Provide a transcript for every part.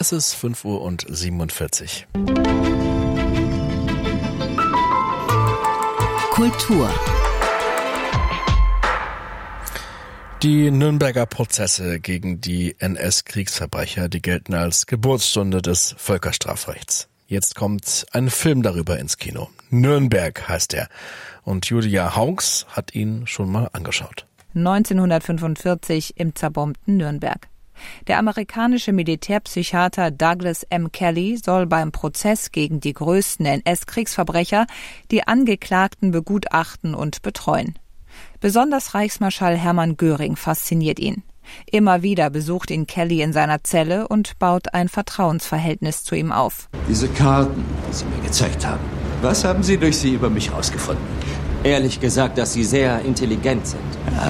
Es ist 5:47 Uhr. Kultur. Die Nürnberger Prozesse gegen die NS-Kriegsverbrecher, die gelten als Geburtsstunde des Völkerstrafrechts. Jetzt kommt ein Film darüber ins Kino. Nürnberg heißt er. Und Julia Haugs hat ihn schon mal angeschaut. 1945 im zerbombten Nürnberg. Der amerikanische Militärpsychiater Douglas M. Kelly soll beim Prozess gegen die größten NS-Kriegsverbrecher die Angeklagten begutachten und betreuen. Besonders Reichsmarschall Hermann Göring fasziniert ihn. Immer wieder besucht ihn Kelly in seiner Zelle und baut ein Vertrauensverhältnis zu ihm auf. Diese Karten, die Sie mir gezeigt haben, was haben Sie durch sie über mich herausgefunden? Ehrlich gesagt, dass Sie sehr intelligent sind.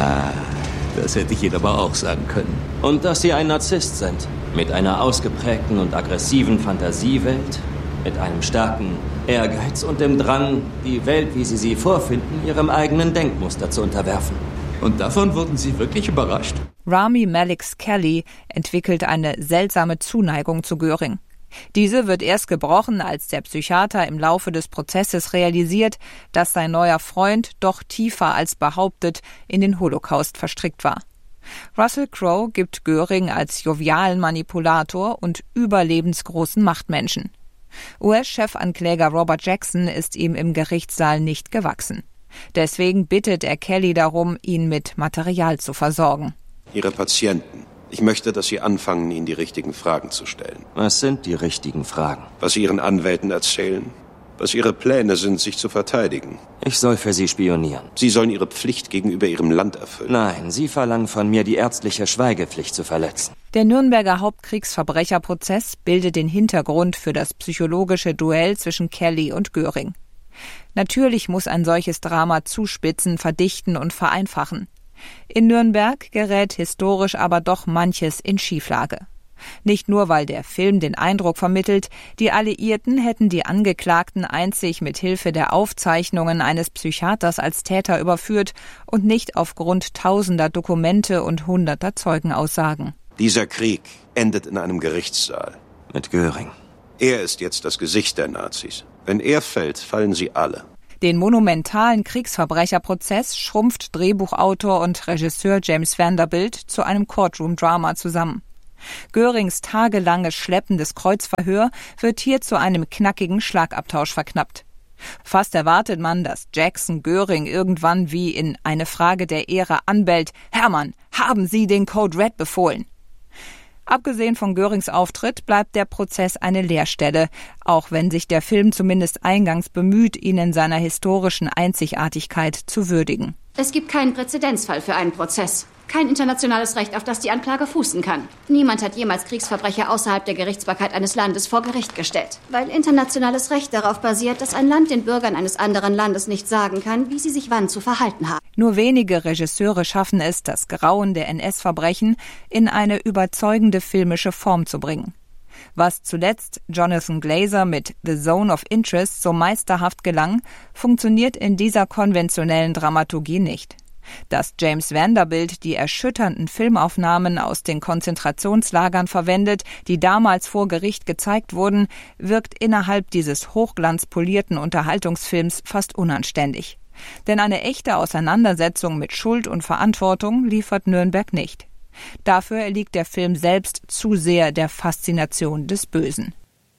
Das hätte ich Ihnen aber auch sagen können. Und dass Sie ein Narzisst sind. Mit einer ausgeprägten und aggressiven Fantasiewelt, mit einem starken Ehrgeiz und dem Drang, die Welt, wie Sie sie vorfinden, Ihrem eigenen Denkmuster zu unterwerfen. Und davon wurden Sie wirklich überrascht? Rami Malek Kelly entwickelt eine seltsame Zuneigung zu Göring. Diese wird erst gebrochen, als der Psychiater im Laufe des Prozesses realisiert, dass sein neuer Freund doch tiefer als behauptet in den Holocaust verstrickt war. Russell Crowe gibt Göring als jovialen Manipulator und überlebensgroßen Machtmenschen. US-Chefankläger Robert Jackson ist ihm im Gerichtssaal nicht gewachsen. Deswegen bittet er Kelly darum, ihn mit Material zu versorgen. Ihre Patienten. Ich möchte, dass Sie anfangen, ihnen die richtigen Fragen zu stellen. Was sind die richtigen Fragen? Was Sie Ihren Anwälten erzählen, was Ihre Pläne sind, sich zu verteidigen. Ich soll für Sie spionieren. Sie sollen Ihre Pflicht gegenüber Ihrem Land erfüllen. Nein, Sie verlangen von mir, die ärztliche Schweigepflicht zu verletzen. Der Nürnberger Hauptkriegsverbrecherprozess bildet den Hintergrund für das psychologische Duell zwischen Kelly und Göring. Natürlich muss ein solches Drama zuspitzen, verdichten und vereinfachen. In Nürnberg gerät historisch aber doch manches in Schieflage. Nicht nur, weil der Film den Eindruck vermittelt, die Alliierten hätten die Angeklagten einzig mit Hilfe der Aufzeichnungen eines Psychiaters als Täter überführt und nicht aufgrund tausender Dokumente und hunderter Zeugenaussagen. Dieser Krieg endet in einem Gerichtssaal. Mit Göring. Er ist jetzt das Gesicht der Nazis. Wenn er fällt, fallen sie alle. Den monumentalen Kriegsverbrecherprozess schrumpft Drehbuchautor und Regisseur James Vanderbilt zu einem Courtroom-Drama zusammen. Görings tagelanges schleppendes Kreuzverhör wird hier zu einem knackigen Schlagabtausch verknappt. Fast erwartet man, dass Jackson Göring irgendwann wie in Eine Frage der Ehre anbellt: Hermann, haben Sie den Code Red befohlen? Abgesehen von Görings Auftritt bleibt der Prozess eine Leerstelle, auch wenn sich der Film zumindest eingangs bemüht, ihn in seiner historischen Einzigartigkeit zu würdigen. Es gibt keinen Präzedenzfall für einen Prozess. Kein internationales Recht, auf das die Anklage fußen kann. Niemand hat jemals Kriegsverbrecher außerhalb der Gerichtsbarkeit eines Landes vor Gericht gestellt. Weil internationales Recht darauf basiert, dass ein Land den Bürgern eines anderen Landes nicht sagen kann, wie sie sich wann zu verhalten haben. Nur wenige Regisseure schaffen es, das Grauen der NS-Verbrechen in eine überzeugende filmische Form zu bringen. Was zuletzt Jonathan Glazer mit The Zone of Interest so meisterhaft gelang, funktioniert in dieser konventionellen Dramaturgie nicht. Dass James Vanderbilt die erschütternden Filmaufnahmen aus den Konzentrationslagern verwendet, die damals vor Gericht gezeigt wurden, wirkt innerhalb dieses hochglanzpolierten Unterhaltungsfilms fast unanständig. Denn eine echte Auseinandersetzung mit Schuld und Verantwortung liefert Nürnberg nicht. Dafür erliegt der Film selbst zu sehr der Faszination des Bösen.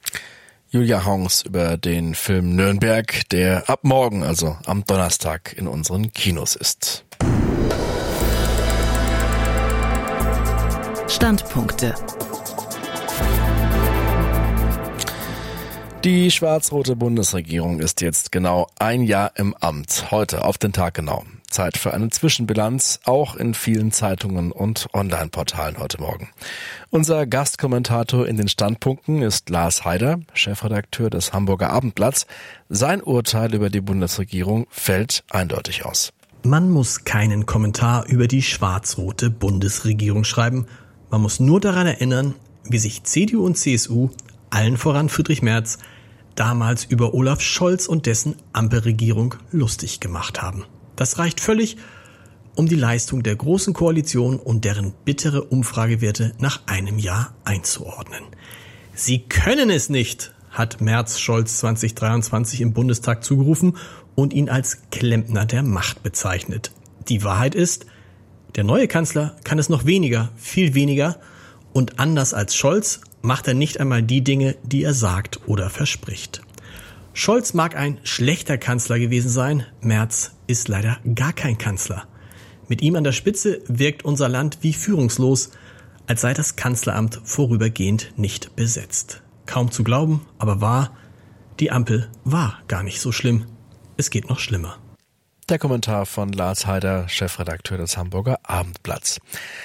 Julia Haugs über den Film Nürnberg, der ab morgen, also am Donnerstag, in unseren Kinos ist. Standpunkte. Die schwarz-rote Bundesregierung ist jetzt genau ein Jahr im Amt. Heute auf den Tag genau. Zeit für eine Zwischenbilanz, auch in vielen Zeitungen und Online-Portalen heute Morgen. Unser Gastkommentator in den Standpunkten ist Lars Heider, Chefredakteur des Hamburger Abendblatts. Sein Urteil über die Bundesregierung fällt eindeutig aus. Man muss keinen Kommentar über die schwarz-rote Bundesregierung schreiben. Man muss nur daran erinnern, wie sich CDU und CSU, allen voran Friedrich Merz, damals über Olaf Scholz und dessen Ampelregierung lustig gemacht haben. Das reicht völlig, um die Leistung der Großen Koalition und deren bittere Umfragewerte nach einem Jahr einzuordnen. Sie können es nicht, hat Merz Scholz 2023 im Bundestag zugerufen und ihn als Klempner der Macht bezeichnet. Die Wahrheit ist, der neue Kanzler kann es noch weniger, viel weniger, und anders als Scholz macht er nicht einmal die Dinge, die er sagt oder verspricht. Scholz mag ein schlechter Kanzler gewesen sein, Merz ist leider gar kein Kanzler. Mit ihm an der Spitze wirkt unser Land wie führungslos, als sei das Kanzleramt vorübergehend nicht besetzt. Kaum zu glauben, aber wahr, die Ampel war gar nicht so schlimm. Es geht noch schlimmer. Der Kommentar von Lars Heider, Chefredakteur des Hamburger Abendblatts.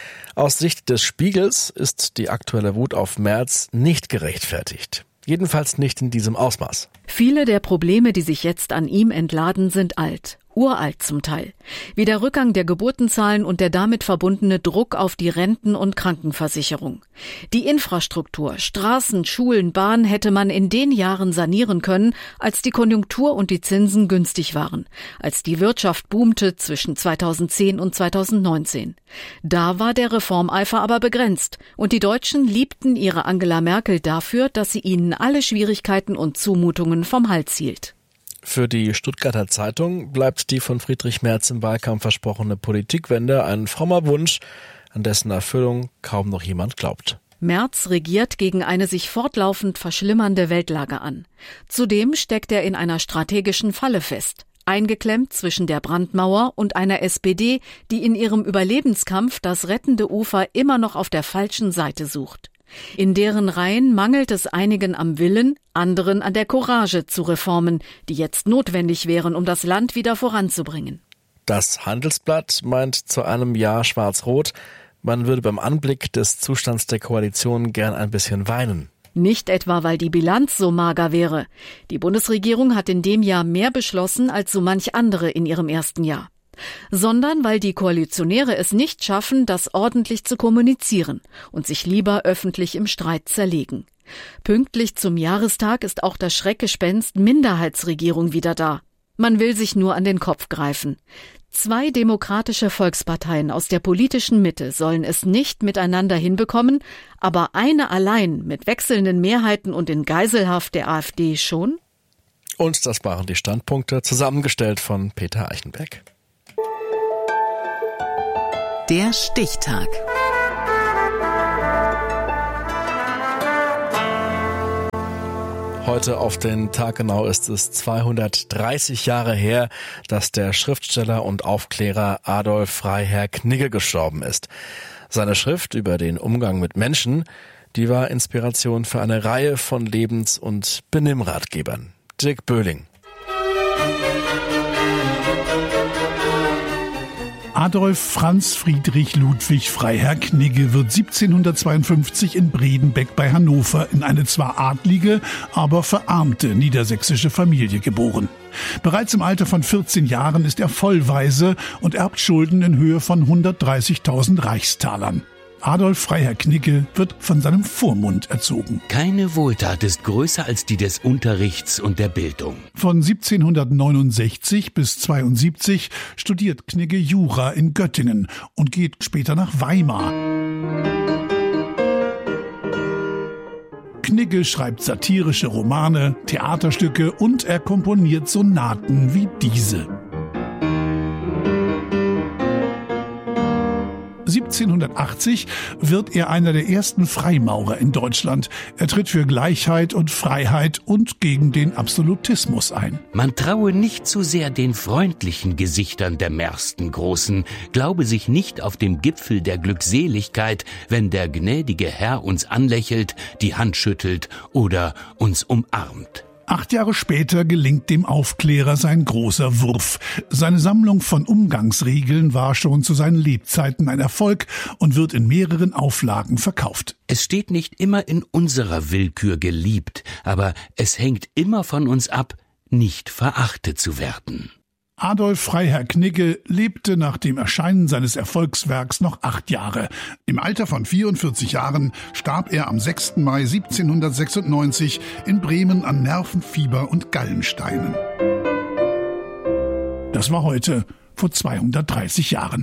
Aus Sicht des Spiegels ist die aktuelle Wut auf Merz nicht gerechtfertigt. Jedenfalls nicht in diesem Ausmaß. Viele der Probleme, die sich jetzt an ihm entladen, sind alt. Uralt zum Teil. Wie der Rückgang der Geburtenzahlen und der damit verbundene Druck auf die Renten- und Krankenversicherung. Die Infrastruktur, Straßen, Schulen, Bahn hätte man in den Jahren sanieren können, als die Konjunktur und die Zinsen günstig waren, als die Wirtschaft boomte zwischen 2010 und 2019. Da war der Reformeifer aber begrenzt und die Deutschen liebten ihre Angela Merkel dafür, dass sie ihnen alle Schwierigkeiten und Zumutungen vom Hals hielt. Für die Stuttgarter Zeitung bleibt die von Friedrich Merz im Wahlkampf versprochene Politikwende ein frommer Wunsch, an dessen Erfüllung kaum noch jemand glaubt. Merz regiert gegen eine sich fortlaufend verschlimmernde Weltlage an. Zudem steckt er in einer strategischen Falle fest, eingeklemmt zwischen der Brandmauer und einer SPD, die in ihrem Überlebenskampf das rettende Ufer immer noch auf der falschen Seite sucht. In deren Reihen mangelt es einigen am Willen, anderen an der Courage zu Reformen, die jetzt notwendig wären, um das Land wieder voranzubringen. Das Handelsblatt meint zu einem Ja schwarz-rot, man würde beim Anblick des Zustands der Koalition gern ein bisschen weinen. Nicht etwa, weil die Bilanz so mager wäre. Die Bundesregierung hat in dem Jahr mehr beschlossen als so manch andere in ihrem ersten Jahr. Sondern weil die Koalitionäre es nicht schaffen, das ordentlich zu kommunizieren und sich lieber öffentlich im Streit zerlegen. Pünktlich zum Jahrestag ist auch das Schreckgespenst Minderheitsregierung wieder da. Man will sich nur an den Kopf greifen. 2 demokratische Volksparteien aus der politischen Mitte sollen es nicht miteinander hinbekommen, aber eine allein mit wechselnden Mehrheiten und in Geiselhaft der AfD schon? Und das waren die Standpunkte, zusammengestellt von Peter Eichenberg. Der Stichtag. Heute auf den Tag genau ist es 230 Jahre her, dass der Schriftsteller und Aufklärer Adolf Freiherr Knigge gestorben ist. Seine Schrift über den Umgang mit Menschen, die war Inspiration für eine Reihe von Lebens- und Benimmratgebern. Dirk Böhling. Adolf Franz Friedrich Ludwig Freiherr Knigge wird 1752 in Bredenbeck bei Hannover in eine zwar adlige, aber verarmte niedersächsische Familie geboren. Bereits im Alter von 14 Jahren ist er vollweise und erbt Schulden in Höhe von 130.000 Reichstalern. Adolf Freiherr Knigge wird von seinem Vormund erzogen. Keine Wohltat ist größer als die des Unterrichts und der Bildung. Von 1769 bis 72 studiert Knigge Jura in Göttingen und geht später nach Weimar. Knigge schreibt satirische Romane, Theaterstücke und er komponiert Sonaten wie diese. 1780 wird er einer der ersten Freimaurer in Deutschland. Er tritt für Gleichheit und Freiheit und gegen den Absolutismus ein. Man traue nicht zu sehr den freundlichen Gesichtern der mehrsten Großen, glaube sich nicht auf dem Gipfel der Glückseligkeit, wenn der gnädige Herr uns anlächelt, die Hand schüttelt oder uns umarmt. 8 Jahre später gelingt dem Aufklärer sein großer Wurf. Seine Sammlung von Umgangsregeln war schon zu seinen Lebzeiten ein Erfolg und wird in mehreren Auflagen verkauft. Es steht nicht immer in unserer Willkür geliebt, aber es hängt immer von uns ab, nicht verachtet zu werden. Adolf Freiherr Knigge lebte nach dem Erscheinen seines Erfolgswerks noch 8 Jahre. Im Alter von 44 Jahren starb er am 6. Mai 1796 in Bremen an Nervenfieber und Gallensteinen. Das war heute vor 230 Jahren.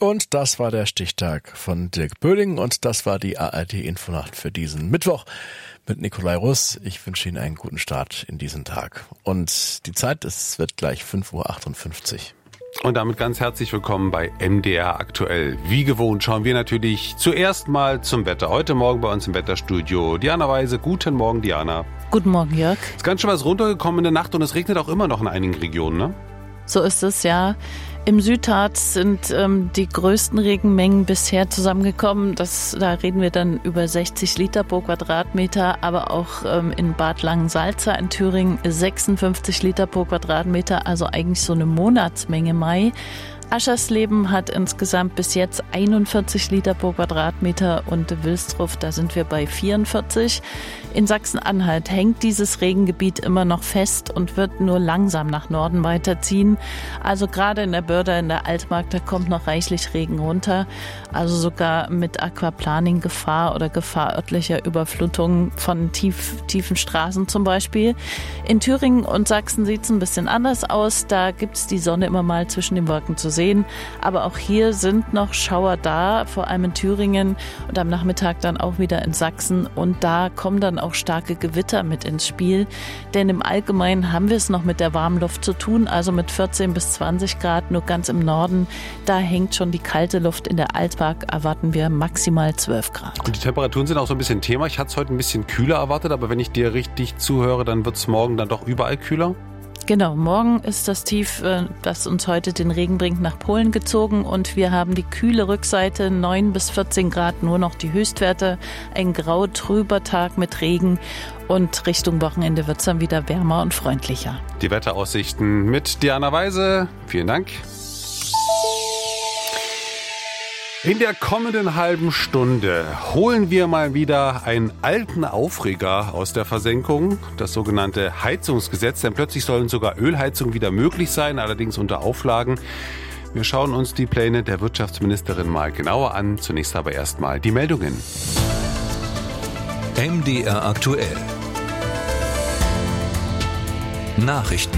Und das war der Stichtag von Dirk Böhling und das war die ARD-Infonacht für diesen Mittwoch mit Nikolai Russ. Ich wünsche Ihnen einen guten Start in diesen Tag. Und die Zeit, es wird gleich 5:58 Uhr. Und damit ganz herzlich willkommen bei MDR aktuell. Wie gewohnt schauen wir natürlich zuerst mal zum Wetter. Heute Morgen bei uns im Wetterstudio Diana Weise. Guten Morgen, Diana. Guten Morgen, Jörg. Es ist ganz schön was runtergekommen in der Nacht und es regnet auch immer noch in einigen Regionen, ne? So ist es, ja. Im Südharz sind die größten Regenmengen bisher zusammengekommen. Da reden wir dann über 60 Liter pro Quadratmeter, aber auch in Bad Langensalza in Thüringen 56 Liter pro Quadratmeter, also eigentlich so eine Monatsmenge Mai. Aschersleben hat insgesamt bis jetzt 41 Liter pro Quadratmeter und Wilsdruff, da sind wir bei 44. In Sachsen-Anhalt hängt dieses Regengebiet immer noch fest und wird nur langsam nach Norden weiterziehen. Also gerade in der Börder, in der Altmark, da kommt noch reichlich Regen runter. Also sogar mit Aquaplaning-Gefahr oder Gefahr örtlicher Überflutungen von tiefen Straßen zum Beispiel. In Thüringen und Sachsen sieht es ein bisschen anders aus. Da gibt es die Sonne immer mal zwischen den Wolken zu sehen. Aber auch hier sind noch Schauer da, vor allem in Thüringen und am Nachmittag dann auch wieder in Sachsen. Und da kommen dann auch starke Gewitter mit ins Spiel. Denn im Allgemeinen haben wir es noch mit der warmen Luft zu tun, also mit 14 bis 20 Grad, nur ganz im Norden. Da hängt schon die kalte Luft. In der Altmark erwarten wir maximal 12 Grad. Und die Temperaturen sind auch so ein bisschen Thema. Ich hatte es heute ein bisschen kühler erwartet, aber wenn ich dir richtig zuhöre, dann wird es morgen dann doch überall kühler? Genau, morgen ist das Tief, das uns heute den Regen bringt, nach Polen gezogen und wir haben die kühle Rückseite, 9 bis 14 Grad, nur noch die Höchstwerte, ein grau-trüber Tag mit Regen und Richtung Wochenende wird es dann wieder wärmer und freundlicher. Die Wetteraussichten mit Diana Weise. Vielen Dank. In der kommenden halben Stunde holen wir mal wieder einen alten Aufreger aus der Versenkung, das sogenannte Heizungsgesetz, denn plötzlich sollen sogar Ölheizungen wieder möglich sein, allerdings unter Auflagen. Wir schauen uns die Pläne der Wirtschaftsministerin mal genauer an, zunächst aber erstmal die Meldungen. MDR aktuell. Nachrichten.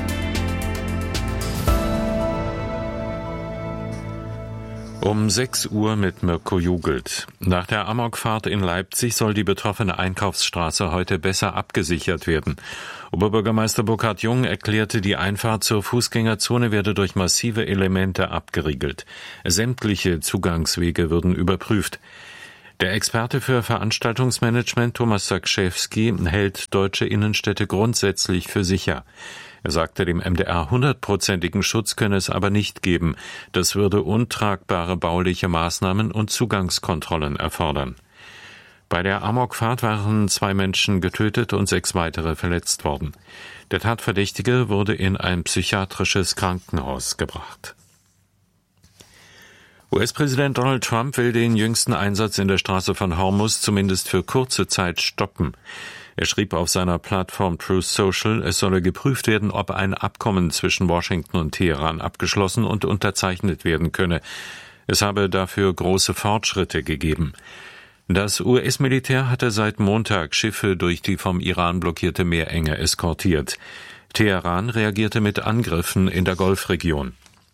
Um 6 Uhr mit Mirko Jugelt. Nach der Amokfahrt in Leipzig soll die betroffene Einkaufsstraße heute besser abgesichert werden. Oberbürgermeister Burkhard Jung erklärte, die Einfahrt zur Fußgängerzone werde durch massive Elemente abgeriegelt. Sämtliche Zugangswege würden überprüft. Der Experte für Veranstaltungsmanagement Thomas Zakrzewski hält deutsche Innenstädte grundsätzlich für sicher. Er sagte dem MDR, 100%igen Schutz könne es aber nicht geben. Das würde untragbare bauliche Maßnahmen und Zugangskontrollen erfordern. Bei der Amokfahrt waren 2 Menschen getötet und 6 weitere verletzt worden. Der Tatverdächtige wurde in ein psychiatrisches Krankenhaus gebracht. US-Präsident Donald Trump will den jüngsten Einsatz in der Straße von Hormuz zumindest für kurze Zeit stoppen. Er schrieb auf seiner Plattform Truth Social, es solle geprüft werden, ob ein Abkommen zwischen Washington und Teheran abgeschlossen und unterzeichnet werden könne. Es habe dafür große Fortschritte gegeben. Das US-Militär hatte seit Montag Schiffe durch die vom Iran blockierte Meerenge eskortiert. Teheran reagierte mit Angriffen in der Golfregion.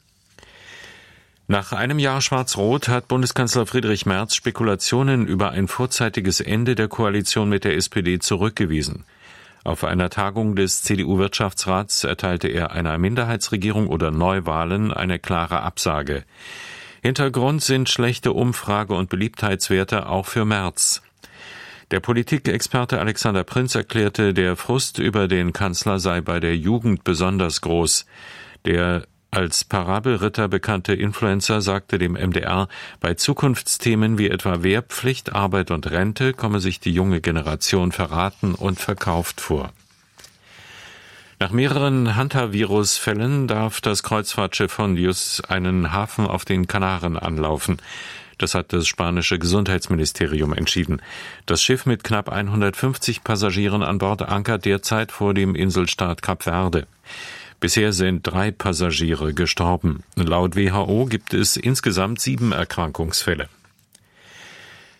Nach einem Jahr Schwarz-Rot hat Bundeskanzler Friedrich Merz Spekulationen über ein vorzeitiges Ende der Koalition mit der SPD zurückgewiesen. Auf einer Tagung des CDU-Wirtschaftsrats erteilte er einer Minderheitsregierung oder Neuwahlen eine klare Absage. Hintergrund sind schlechte Umfrage- und Beliebtheitswerte auch für Merz. Der Politikexperte Alexander Prinz erklärte, der Frust über den Kanzler sei bei der Jugend besonders groß. Der als Parabelritter bekannte Influencer sagte dem MDR, bei Zukunftsthemen wie etwa Wehrpflicht, Arbeit und Rente komme sich die junge Generation verraten und verkauft vor. Nach mehreren Hantavirus-Fällen darf das Kreuzfahrtschiff Hondius einen Hafen auf den Kanaren anlaufen. Das hat das spanische Gesundheitsministerium entschieden. Das Schiff mit knapp 150 Passagieren an Bord ankert derzeit vor dem Inselstaat Kap Verde. Bisher sind 3 Passagiere gestorben. Laut WHO gibt es insgesamt 7 Erkrankungsfälle.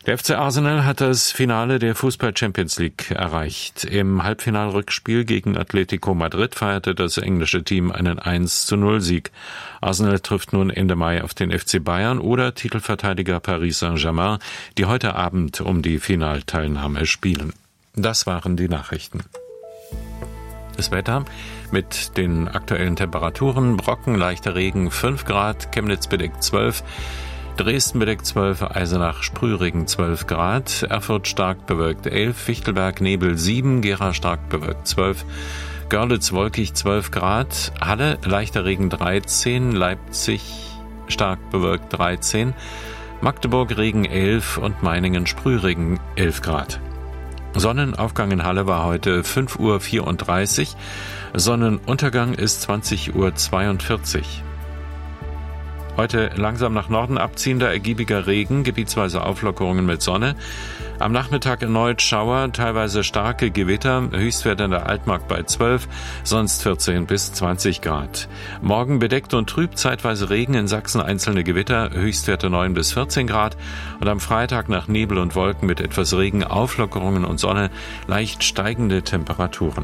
Der FC Arsenal hat das Finale der Fußball-Champions League erreicht. Im Halbfinalrückspiel gegen Atletico Madrid feierte das englische Team einen 1:0-Sieg. Arsenal trifft nun Ende Mai auf den FC Bayern oder Titelverteidiger Paris Saint-Germain, die heute Abend um die Finalteilnahme spielen. Das waren die Nachrichten. Das Wetter mit den aktuellen Temperaturen: Brocken, leichter Regen 5 Grad, Chemnitz bedeckt 12, Dresden bedeckt 12, Eisenach Sprühregen 12 Grad, Erfurt stark bewölkt 11, Fichtelberg Nebel 7, Gera stark bewölkt 12, Görlitz wolkig 12 Grad, Halle leichter Regen 13, Leipzig stark bewölkt 13, Magdeburg Regen 11 und Meiningen Sprühregen 11 Grad. Sonnenaufgang in Halle war heute 5:34 Uhr, Sonnenuntergang ist 20:42 Uhr. Heute langsam nach Norden abziehender, ergiebiger Regen, gebietsweise Auflockerungen mit Sonne. Am Nachmittag erneut Schauer, teilweise starke Gewitter, Höchstwert in der Altmark bei 12, sonst 14 bis 20 Grad. Morgen bedeckt und trüb, zeitweise Regen, in Sachsen einzelne Gewitter, Höchstwerte 9 bis 14 Grad. Und am Freitag nach Nebel und Wolken mit etwas Regen, Auflockerungen und Sonne, leicht steigende Temperaturen.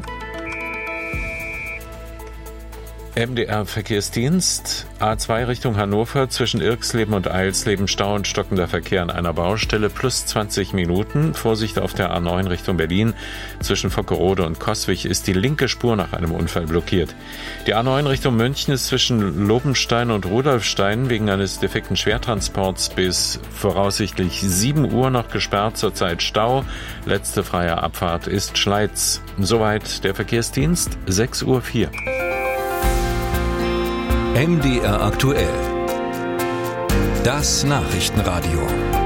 MDR-Verkehrsdienst, A2 Richtung Hannover, zwischen Irxleben und Eilsleben Stau und stockender Verkehr an einer Baustelle, plus 20 Minuten. Vorsicht auf der A9 Richtung Berlin, zwischen Vockerode und Coswig ist die linke Spur nach einem Unfall blockiert. Die A9 Richtung München ist zwischen Lobenstein und Rudolfstein wegen eines defekten Schwertransports bis voraussichtlich 7 Uhr noch gesperrt, zurzeit Stau. Letzte freie Abfahrt ist Schleiz. Soweit der Verkehrsdienst, 6:04 Uhr. MDR aktuell. Das Nachrichtenradio.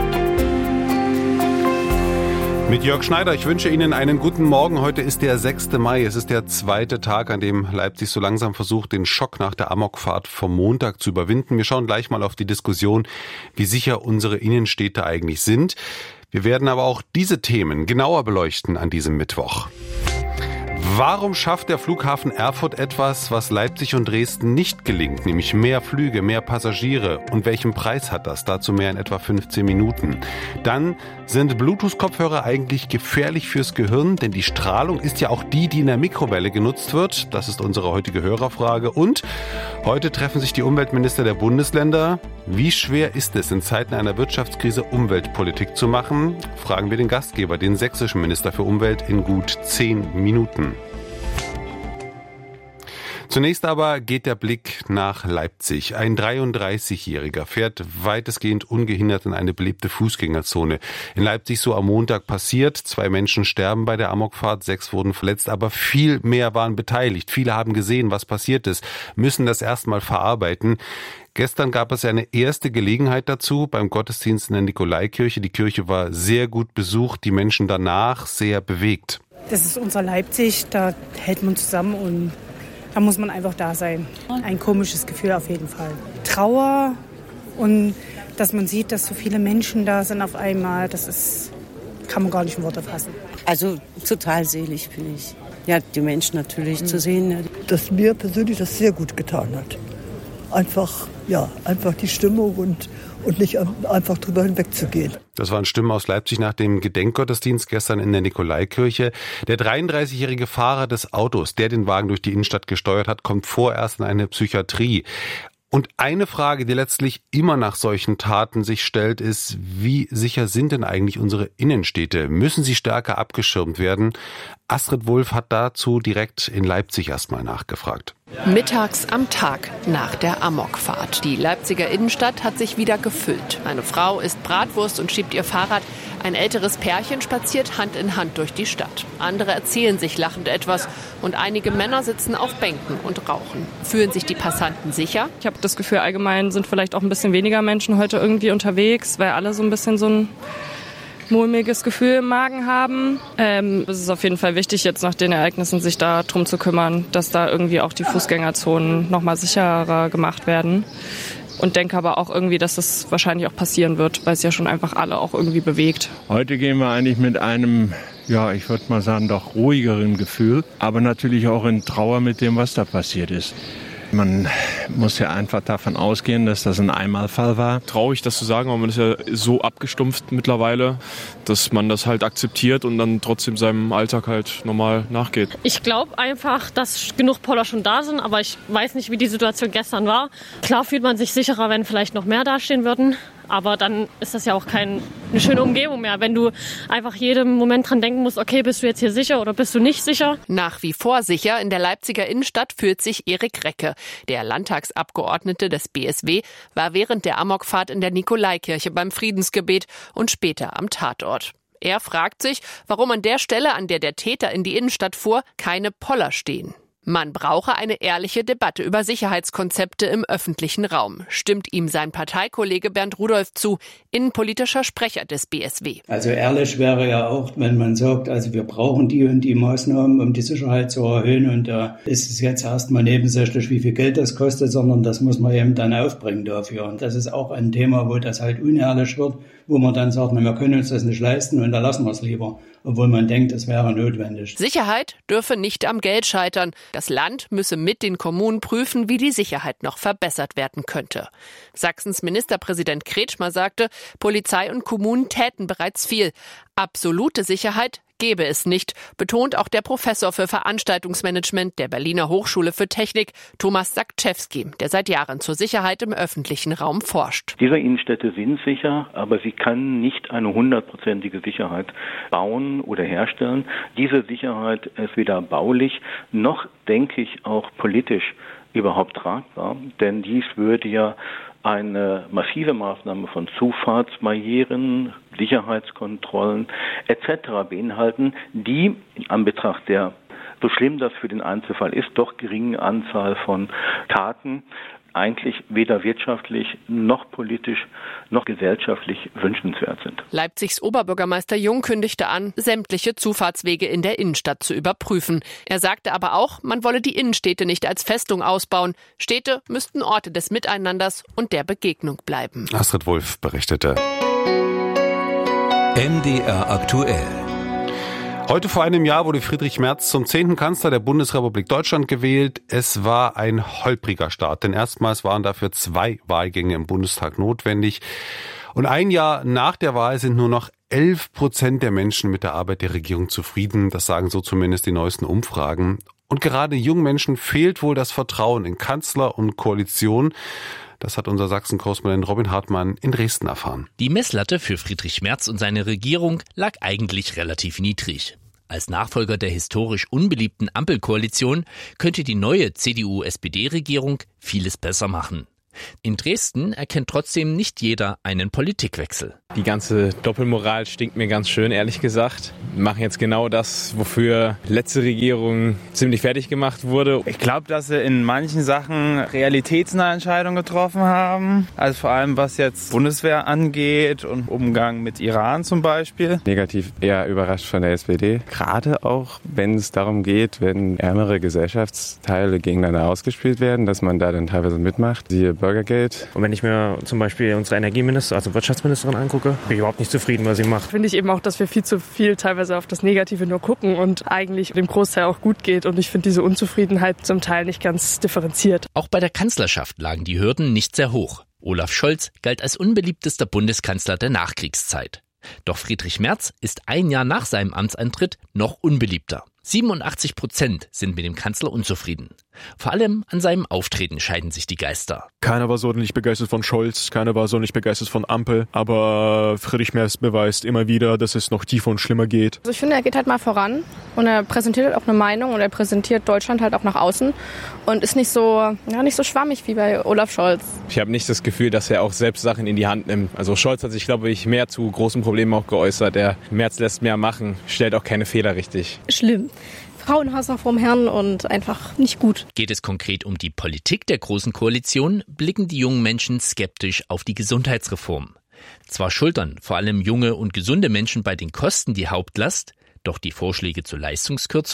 Mit Jörg Schneider, ich wünsche Ihnen einen guten Morgen. Heute ist der 6. Mai. Es ist der zweite Tag, an dem Leipzig so langsam versucht, den Schock nach der Amokfahrt vom Montag zu überwinden. Wir schauen gleich mal auf die Diskussion, wie sicher unsere Innenstädte eigentlich sind. Wir werden aber auch diese Themen genauer beleuchten an diesem Mittwoch. Warum schafft der Flughafen Erfurt etwas, was Leipzig und Dresden nicht gelingt, nämlich mehr Flüge, mehr Passagiere? Und welchen Preis hat das? Dazu mehr in etwa 15 Minuten. Dann, sind Bluetooth-Kopfhörer eigentlich gefährlich fürs Gehirn? Denn die Strahlung ist ja auch die in der Mikrowelle genutzt wird. Das ist unsere heutige Hörerfrage. Und heute treffen sich die Umweltminister der Bundesländer. Wie schwer ist es, in Zeiten einer Wirtschaftskrise Umweltpolitik zu machen? Fragen wir den Gastgeber, den sächsischen Minister für Umwelt, in gut 10 Minuten. Zunächst aber geht der Blick nach Leipzig. Ein 33-Jähriger fährt weitestgehend ungehindert in eine belebte Fußgängerzone. In Leipzig so am Montag passiert. 2 Menschen sterben bei der Amokfahrt, 6 wurden verletzt, aber viel mehr waren beteiligt. Viele haben gesehen, was passiert ist, müssen das erstmal verarbeiten. Gestern gab es eine erste Gelegenheit dazu beim Gottesdienst in der Nikolaikirche. Die Kirche war sehr gut besucht, die Menschen danach sehr bewegt. Das ist unser Leipzig, da hält man zusammen und da muss man einfach da sein. Ein komisches Gefühl auf jeden Fall. Trauer und dass man sieht, dass so viele Menschen da sind auf einmal, kann man gar nicht in Worte fassen. Also total selig finde ich. Ja, die Menschen natürlich zu sehen. Dass mir persönlich das sehr gut getan hat. Einfach die Stimmung und nicht einfach drüber hinwegzugehen. Das waren Stimmen aus Leipzig nach dem Gedenkgottesdienst gestern in der Nikolaikirche. Der 33-jährige Fahrer des Autos, der den Wagen durch die Innenstadt gesteuert hat, kommt vorerst in eine Psychiatrie. Und eine Frage, die letztlich immer nach solchen Taten sich stellt, ist, wie sicher sind denn eigentlich unsere Innenstädte? Müssen sie stärker abgeschirmt werden? Astrid Wulff hat dazu direkt in Leipzig erstmal nachgefragt. Mittags am Tag nach der Amokfahrt. Die Leipziger Innenstadt hat sich wieder gefüllt. Eine Frau isst Bratwurst und schiebt ihr Fahrrad. Ein älteres Pärchen spaziert Hand in Hand durch die Stadt. Andere erzählen sich lachend etwas und einige Männer sitzen auf Bänken und rauchen. Fühlen sich die Passanten sicher? Ich habe das Gefühl, allgemein sind vielleicht auch ein bisschen weniger Menschen heute irgendwie unterwegs, weil alle so ein bisschen so ein mulmiges Gefühl im Magen haben. Es ist auf jeden Fall wichtig, jetzt nach den Ereignissen sich da drum zu kümmern, dass da irgendwie auch die Fußgängerzonen noch mal sicherer gemacht werden. Und denke aber auch irgendwie, dass das wahrscheinlich auch passieren wird, weil es ja schon einfach alle auch irgendwie bewegt. Heute gehen wir eigentlich mit einem, ich würde mal sagen, doch ruhigeren Gefühl, aber natürlich auch in Trauer mit dem, was da passiert ist. Man muss ja einfach davon ausgehen, dass das ein Einmalfall war. Traurig, das zu sagen, aber man ist ja so abgestumpft mittlerweile, dass man das halt akzeptiert und dann trotzdem seinem Alltag halt normal nachgeht. Ich glaube einfach, dass genug Poller schon da sind, aber ich weiß nicht, wie die Situation gestern war. Klar fühlt man sich sicherer, wenn vielleicht noch mehr dastehen würden. Aber dann ist das ja auch keine schöne Umgebung mehr, wenn du einfach jeden Moment dran denken musst, okay, bist du jetzt hier sicher oder bist du nicht sicher? Nach wie vor sicher in der Leipziger Innenstadt fühlt sich Erik Recke. Der Landtagsabgeordnete des BSW war während der Amokfahrt in der Nikolaikirche beim Friedensgebet und später am Tatort. Er fragt sich, warum an der Stelle, an der der Täter in die Innenstadt fuhr, keine Poller stehen. Man brauche eine ehrliche Debatte über Sicherheitskonzepte im öffentlichen Raum, stimmt ihm sein Parteikollege Bernd Rudolph zu, innenpolitischer Sprecher des BSW. Also ehrlich wäre ja auch, wenn man sagt, also wir brauchen die und die Maßnahmen, um die Sicherheit zu erhöhen, und da ist es jetzt erstmal nebensächlich, wie viel Geld das kostet, sondern das muss man eben dann aufbringen dafür. Und das ist auch ein Thema, wo das halt unehrlich wird, wo man dann sagt, wir können uns das nicht leisten und da lassen wir es lieber, obwohl man denkt, es wäre notwendig. Sicherheit dürfe nicht am Geld scheitern. Das Land müsse mit den Kommunen prüfen, wie die Sicherheit noch verbessert werden könnte. Sachsens Ministerpräsident Kretschmer sagte, Polizei und Kommunen täten bereits viel. Absolute Sicherheit gäbe es nicht, betont auch der Professor für Veranstaltungsmanagement der Berliner Hochschule für Technik, Thomas Sakczewski, der seit Jahren zur Sicherheit im öffentlichen Raum forscht. Diese Innenstädte sind sicher, aber sie kann nicht eine 100%ige Sicherheit bauen oder herstellen. Diese Sicherheit ist weder baulich noch, denke ich, auch politisch überhaupt tragbar, denn dies würde ja eine massive Maßnahme von Zufahrtsbarrieren, Sicherheitskontrollen etc. beinhalten, die in Anbetracht der, so schlimm das für den Einzelfall ist, doch geringen Anzahl von Taten eigentlich weder wirtschaftlich noch politisch noch gesellschaftlich wünschenswert sind. Leipzigs Oberbürgermeister Jung kündigte an, sämtliche Zufahrtswege in der Innenstadt zu überprüfen. Er sagte aber auch, man wolle die Innenstädte nicht als Festung ausbauen. Städte müssten Orte des Miteinanders und der Begegnung bleiben. Astrid Wulff berichtete. NDR aktuell. Heute vor einem Jahr wurde Friedrich Merz zum 10. Kanzler der Bundesrepublik Deutschland gewählt. Es war ein holpriger Start, denn erstmals waren dafür 2 Wahlgänge im Bundestag notwendig. Und ein Jahr nach der Wahl sind nur noch 11% der Menschen mit der Arbeit der Regierung zufrieden. Das sagen so zumindest die neuesten Umfragen. Und gerade jungen Menschen fehlt wohl das Vertrauen in Kanzler und Koalition. Das hat unser Sachsen-Korrespondent Robin Hartmann in Dresden erfahren. Die Messlatte für Friedrich Merz und seine Regierung lag eigentlich relativ niedrig. Als Nachfolger der historisch unbeliebten Ampelkoalition könnte die neue CDU-SPD-Regierung vieles besser machen. In Dresden erkennt trotzdem nicht jeder einen Politikwechsel. Die ganze Doppelmoral stinkt mir ganz schön, ehrlich gesagt. Wir machen jetzt genau das, wofür letzte Regierung ziemlich fertig gemacht wurde. Ich glaube, dass sie in manchen Sachen realitätsnahe Entscheidungen getroffen haben. Also vor allem, was jetzt Bundeswehr angeht und Umgang mit Iran zum Beispiel. Negativ eher überrascht von der SPD. Gerade auch, wenn es darum geht, wenn ärmere Gesellschaftsteile gegeneinander ausgespielt werden, dass man da dann teilweise mitmacht. Siehe Bürgergeld. Und wenn ich mir zum Beispiel unsere Energieministerin, also Wirtschaftsministerin angucke, bin ich überhaupt nicht zufrieden, was sie macht. Finde ich eben auch, dass wir viel zu viel teilweise auf das Negative nur gucken und eigentlich dem Großteil auch gut geht. Und ich finde diese Unzufriedenheit zum Teil nicht ganz differenziert. Auch bei der Kanzlerschaft lagen die Hürden nicht sehr hoch. Olaf Scholz galt als unbeliebtester Bundeskanzler der Nachkriegszeit. Doch Friedrich Merz ist ein Jahr nach seinem Amtsantritt noch unbeliebter. 87% sind mit dem Kanzler unzufrieden. Vor allem an seinem Auftreten scheiden sich die Geister. Keiner war so nicht begeistert von Scholz, keiner war so nicht begeistert von Ampel, aber Friedrich Merz beweist immer wieder, dass es noch tiefer und schlimmer geht. Also ich finde, er geht halt mal voran und er präsentiert halt auch eine Meinung und er präsentiert Deutschland halt auch nach außen und ist nicht so schwammig wie bei Olaf Scholz. Ich habe nicht das Gefühl, dass er auch selbst Sachen in die Hand nimmt. Also Scholz hat sich, glaube ich, mehr zu großen Problemen auch geäußert. Der Merz lässt mehr machen, stellt auch keine Fehler richtig. Schlimm. Frauenhasser vom Herrn und einfach nicht gut. Geht es konkret um die Politik der Großen Koalition, blicken die jungen Menschen skeptisch auf die Gesundheitsreform. Zwar schultern vor allem junge und gesunde Menschen bei den Kosten die Hauptlast, doch die Vorschläge zu Leistungskürzungen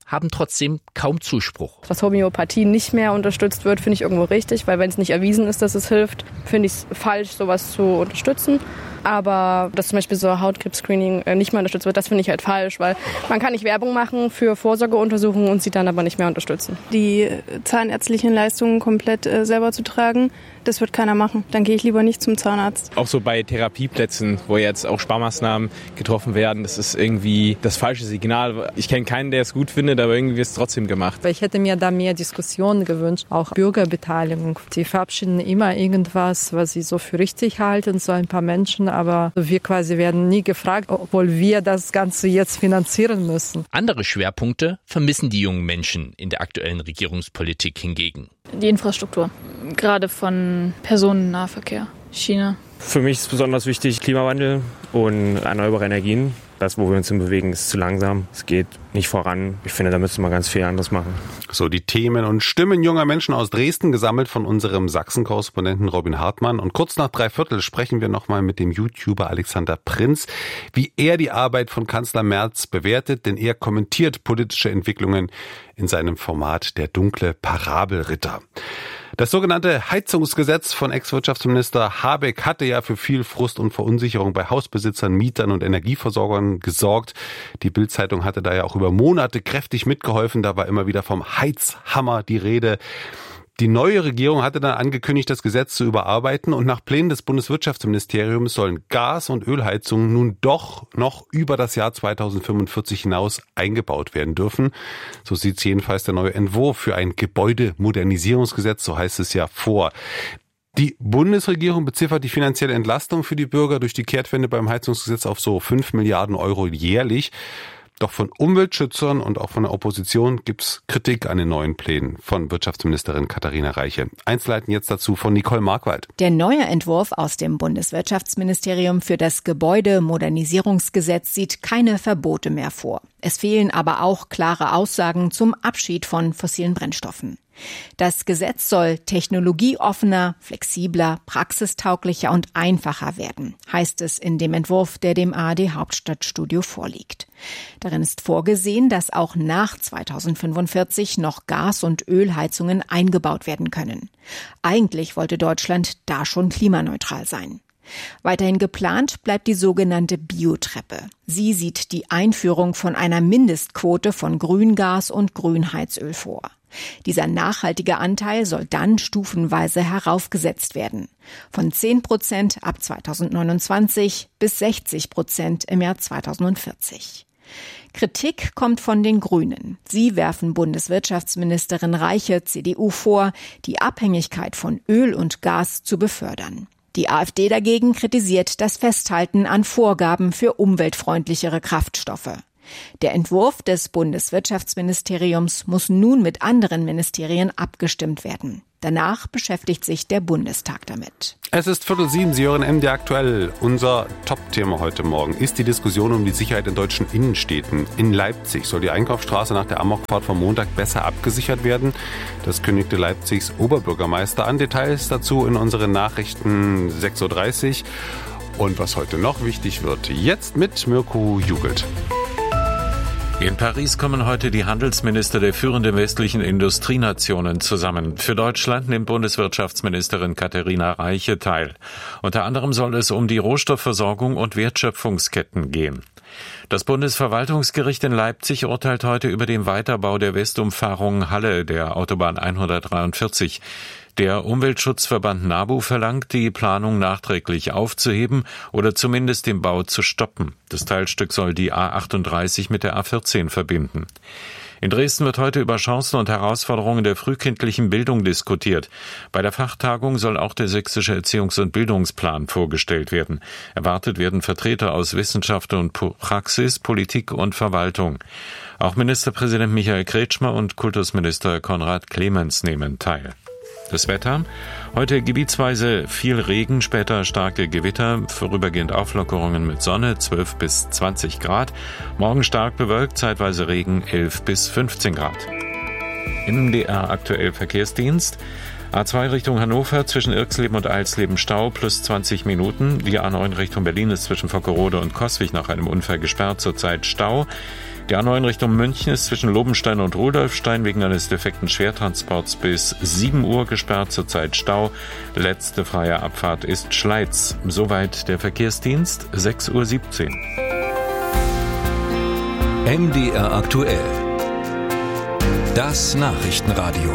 haben trotzdem kaum Zuspruch. Dass Homöopathie nicht mehr unterstützt wird, finde ich irgendwo richtig, weil wenn es nicht erwiesen ist, dass es hilft, finde ich es falsch, sowas zu unterstützen. Aber dass zum Beispiel so Hautkrebs-Screening nicht mehr unterstützt wird, das finde ich halt falsch, weil man kann nicht Werbung machen für Vorsorgeuntersuchungen und sie dann aber nicht mehr unterstützen. Die zahnärztlichen Leistungen komplett selber zu tragen, das wird keiner machen. Dann gehe ich lieber nicht zum Zahnarzt. Auch so bei Therapieplätzen, wo jetzt auch Sparmaßnahmen getroffen werden, das ist irgendwie das falsche Signal. Ich kenne keinen, der es gut findet, aber irgendwie wird es trotzdem gemacht. Ich hätte mir da mehr Diskussionen gewünscht, auch Bürgerbeteiligung. Die verabschieden immer irgendwas, was sie so für richtig halten, so ein paar Menschen, aber wir quasi werden nie gefragt, obwohl wir das Ganze jetzt finanzieren müssen. Andere Schwerpunkte vermissen die jungen Menschen in der aktuellen Regierungspolitik hingegen. Die Infrastruktur, gerade von Personennahverkehr, Schiene. Für mich ist besonders wichtig Klimawandel und erneuerbare Energien. Das, wo wir uns hin bewegen, ist zu langsam. Es geht nicht voran. Ich finde, da müsste man ganz viel anderes machen. So die Themen und Stimmen junger Menschen aus Dresden, gesammelt von unserem Sachsen-Korrespondenten Robin Hartmann. Und kurz nach 3/4 sprechen wir nochmal mit dem YouTuber Alexander Prinz, wie er die Arbeit von Kanzler Merz bewertet, denn er kommentiert politische Entwicklungen in seinem Format Der dunkle Parabelritter. Das sogenannte Heizungsgesetz von Ex-Wirtschaftsminister Habeck hatte ja für viel Frust und Verunsicherung bei Hausbesitzern, Mietern und Energieversorgern gesorgt. Die Bild-Zeitung hatte da ja auch über Monate kräftig mitgeholfen. Da war immer wieder vom Heizhammer die Rede. Die neue Regierung hatte dann angekündigt, das Gesetz zu überarbeiten, und nach Plänen des Bundeswirtschaftsministeriums sollen Gas- und Ölheizungen nun doch noch über das Jahr 2045 hinaus eingebaut werden dürfen. So sieht jedenfalls der neue Entwurf für ein Gebäudemodernisierungsgesetz, so heißt es ja, vor. Die Bundesregierung beziffert die finanzielle Entlastung für die Bürger durch die Kehrtwende beim Heizungsgesetz auf so 5 Milliarden Euro jährlich. Doch von Umweltschützern und auch von der Opposition gibt's Kritik an den neuen Plänen von Wirtschaftsministerin Katharina Reiche. Einzelheiten jetzt dazu von Nicole Markwald. Der neue Entwurf aus dem Bundeswirtschaftsministerium für das Gebäudemodernisierungsgesetz sieht keine Verbote mehr vor. Es fehlen aber auch klare Aussagen zum Abschied von fossilen Brennstoffen. Das Gesetz soll technologieoffener, flexibler, praxistauglicher und einfacher werden, heißt es in dem Entwurf, der dem ARD Hauptstadtstudio vorliegt. Darin ist vorgesehen, dass auch nach 2045 noch Gas- und Ölheizungen eingebaut werden können. Eigentlich wollte Deutschland da schon klimaneutral sein. Weiterhin geplant bleibt die sogenannte Biotreppe. Sie sieht die Einführung von einer Mindestquote von Grüngas und Grünheizöl vor. Dieser nachhaltige Anteil soll dann stufenweise heraufgesetzt werden. Von 10% ab 2029 bis 60% im Jahr 2040. Kritik kommt von den Grünen. Sie werfen Bundeswirtschaftsministerin Reiche, CDU, vor, die Abhängigkeit von Öl und Gas zu befördern. Die AfD dagegen kritisiert das Festhalten an Vorgaben für umweltfreundlichere Kraftstoffe. Der Entwurf des Bundeswirtschaftsministeriums muss nun mit anderen Ministerien abgestimmt werden. Danach beschäftigt sich der Bundestag damit. Es ist 6:45, Sie hören MDR aktuell. Unser Top-Thema heute Morgen ist die Diskussion um die Sicherheit in deutschen Innenstädten. In Leipzig soll die Einkaufsstraße nach der Amokfahrt vom Montag besser abgesichert werden. Das kündigte Leipzigs Oberbürgermeister an. Details dazu in unseren Nachrichten 6:30 Uhr. Und was heute noch wichtig wird, jetzt mit Mirko Jugelt. In Paris kommen heute die Handelsminister der führenden westlichen Industrienationen zusammen. Für Deutschland nimmt Bundeswirtschaftsministerin Katharina Reiche teil. Unter anderem soll es um die Rohstoffversorgung und Wertschöpfungsketten gehen. Das Bundesverwaltungsgericht in Leipzig urteilt heute über den Weiterbau der Westumfahrung Halle der Autobahn 143. Der Umweltschutzverband NABU verlangt, die Planung nachträglich aufzuheben oder zumindest den Bau zu stoppen. Das Teilstück soll die A38 mit der A14 verbinden. In Dresden wird heute über Chancen und Herausforderungen der frühkindlichen Bildung diskutiert. Bei der Fachtagung soll auch der sächsische Erziehungs- und Bildungsplan vorgestellt werden. Erwartet werden Vertreter aus Wissenschaft und Praxis, Politik und Verwaltung. Auch Ministerpräsident Michael Kretschmer und Kultusminister Konrad Clemens nehmen teil. Das Wetter. Heute gebietsweise viel Regen, später starke Gewitter, vorübergehend Auflockerungen mit Sonne, 12 bis 20 Grad. Morgen stark bewölkt, zeitweise Regen, 11 bis 15 Grad. MDR aktuell Verkehrsdienst. A2 Richtung Hannover zwischen Irxleben und Eilsleben Stau plus 20 Minuten. Die A9 Richtung Berlin ist zwischen Vockerode und Coswig nach einem Unfall gesperrt, zurzeit Stau. Die A9 Richtung München ist zwischen Lobenstein und Rudolfstein wegen eines defekten Schwertransports bis 7 Uhr gesperrt, zurzeit Stau. Letzte freie Abfahrt ist Schleiz. Soweit der Verkehrsdienst, 6:17 Uhr. MDR aktuell. Das Nachrichtenradio.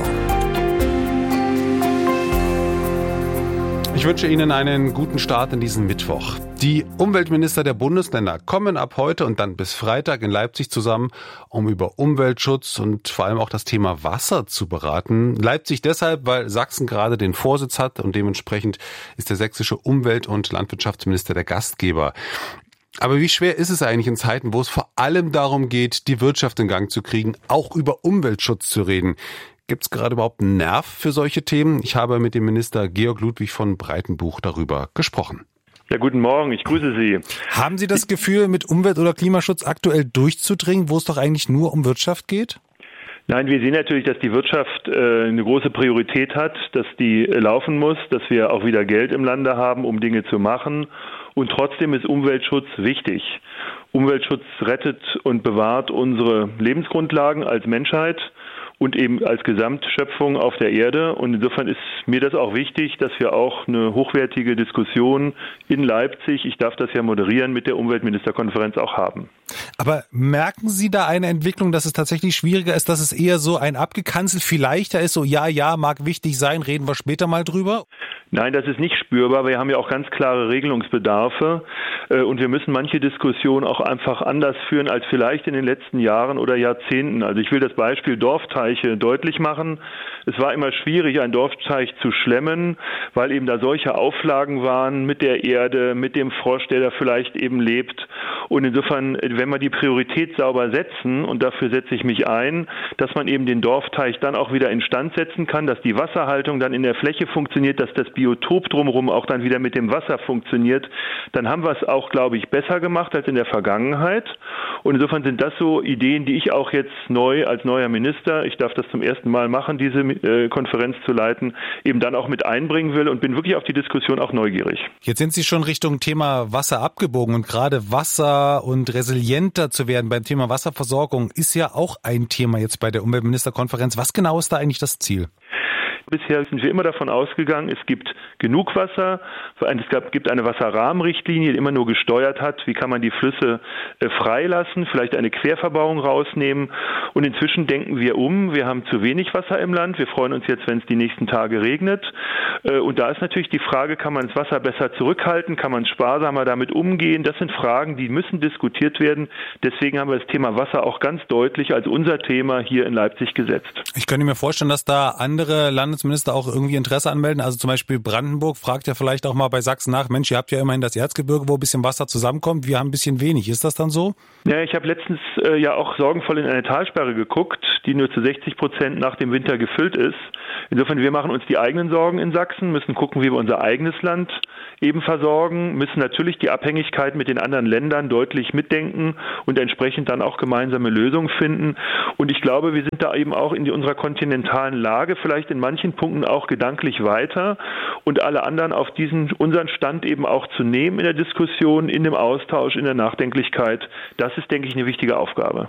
Ich wünsche Ihnen einen guten Start in diesen Mittwoch. Die Umweltminister der Bundesländer kommen ab heute und dann bis Freitag in Leipzig zusammen, um über Umweltschutz und vor allem auch das Thema Wasser zu beraten. Leipzig deshalb, weil Sachsen gerade den Vorsitz hat und dementsprechend ist der sächsische Umwelt- und Landwirtschaftsminister der Gastgeber. Aber wie schwer ist es eigentlich in Zeiten, wo es vor allem darum geht, die Wirtschaft in Gang zu kriegen, auch über Umweltschutz zu reden? Gibt es gerade überhaupt einen Nerv für solche Themen? Ich habe mit dem Minister Georg Ludwig von Breitenbuch darüber gesprochen. Ja, guten Morgen, ich grüße Sie. Haben Sie das Gefühl, mit Umwelt- oder Klimaschutz aktuell durchzudringen, wo es doch eigentlich nur um Wirtschaft geht? Nein, wir sehen natürlich, dass die Wirtschaft eine große Priorität hat, dass die laufen muss, dass wir auch wieder Geld im Lande haben, um Dinge zu machen. Und trotzdem ist Umweltschutz wichtig. Umweltschutz rettet und bewahrt unsere Lebensgrundlagen als Menschheit und eben als Gesamtschöpfung auf der Erde. Und insofern ist mir das auch wichtig, dass wir auch eine hochwertige Diskussion in Leipzig, ich darf das ja moderieren, mit der Umweltministerkonferenz auch haben. Aber merken Sie da eine Entwicklung, dass es tatsächlich schwieriger ist, dass es eher so ein abgekanzelt, vielleicht da ist so, ja, mag wichtig sein, reden wir später mal drüber? Nein, das ist nicht spürbar. Wir haben ja auch ganz klare Regelungsbedarfe und wir müssen manche Diskussionen auch einfach anders führen als vielleicht in den letzten Jahren oder Jahrzehnten. Also ich will das Beispiel Dorfteiche deutlich machen. Es war immer schwierig, einen Dorfteich zu schlemmen, weil eben da solche Auflagen waren mit der Erde, mit dem Frosch, der da vielleicht eben lebt. Und insofern, wenn wir die Priorität sauber setzen, und dafür setze ich mich ein, dass man eben den Dorfteich dann auch wieder instand setzen kann, dass die Wasserhaltung dann in der Fläche funktioniert, dass das Biotop drumherum auch dann wieder mit dem Wasser funktioniert, dann haben wir es auch, glaube ich, besser gemacht als in der Vergangenheit. Und insofern sind das so Ideen, die ich auch jetzt neu als neuer Minister, ich darf das zum ersten Mal machen, diese Konferenz zu leiten, eben dann auch mit einbringen will und bin wirklich auf die Diskussion auch neugierig. Jetzt sind Sie schon Richtung Thema Wasser abgebogen und gerade Wasser und resilienter zu werden beim Thema Wasserversorgung ist ja auch ein Thema jetzt bei der Umweltministerkonferenz. Was genau ist da eigentlich das Ziel? Bisher sind wir immer davon ausgegangen, es gibt genug Wasser. Es gibt eine Wasserrahmenrichtlinie, die immer nur gesteuert hat, wie kann man die Flüsse freilassen, vielleicht eine Querverbauung rausnehmen. Und inzwischen denken wir um. Wir haben zu wenig Wasser im Land. Wir freuen uns jetzt, wenn es die nächsten Tage regnet. Und da ist natürlich die Frage, kann man das Wasser besser zurückhalten? Kann man sparsamer damit umgehen? Das sind Fragen, die müssen diskutiert werden. Deswegen haben wir das Thema Wasser auch ganz deutlich als unser Thema hier in Leipzig gesetzt. Ich könnte mir vorstellen, dass da andere Landesminister auch irgendwie Interesse anmelden. Also zum Beispiel Brandenburg fragt ja vielleicht auch mal bei Sachsen nach, Mensch, ihr habt ja immerhin das Erzgebirge, wo ein bisschen Wasser zusammenkommt. Wir haben ein bisschen wenig. Ist das dann so? Ja, ich habe letztens ja auch sorgenvoll in eine Talsperre geguckt, die nur zu 60% nach dem Winter gefüllt ist. Insofern, wir machen uns die eigenen Sorgen in Sachsen, müssen gucken, wie wir unser eigenes Land eben versorgen, müssen natürlich die Abhängigkeit mit den anderen Ländern deutlich mitdenken und entsprechend dann auch gemeinsame Lösungen finden. Und ich glaube, wir sind da eben auch in unserer kontinentalen Lage vielleicht in manchen Punkten auch gedanklich weiter und alle anderen auf unseren Stand eben auch zu nehmen in der Diskussion, in dem Austausch, in der Nachdenklichkeit. Das ist, denke ich, eine wichtige Aufgabe.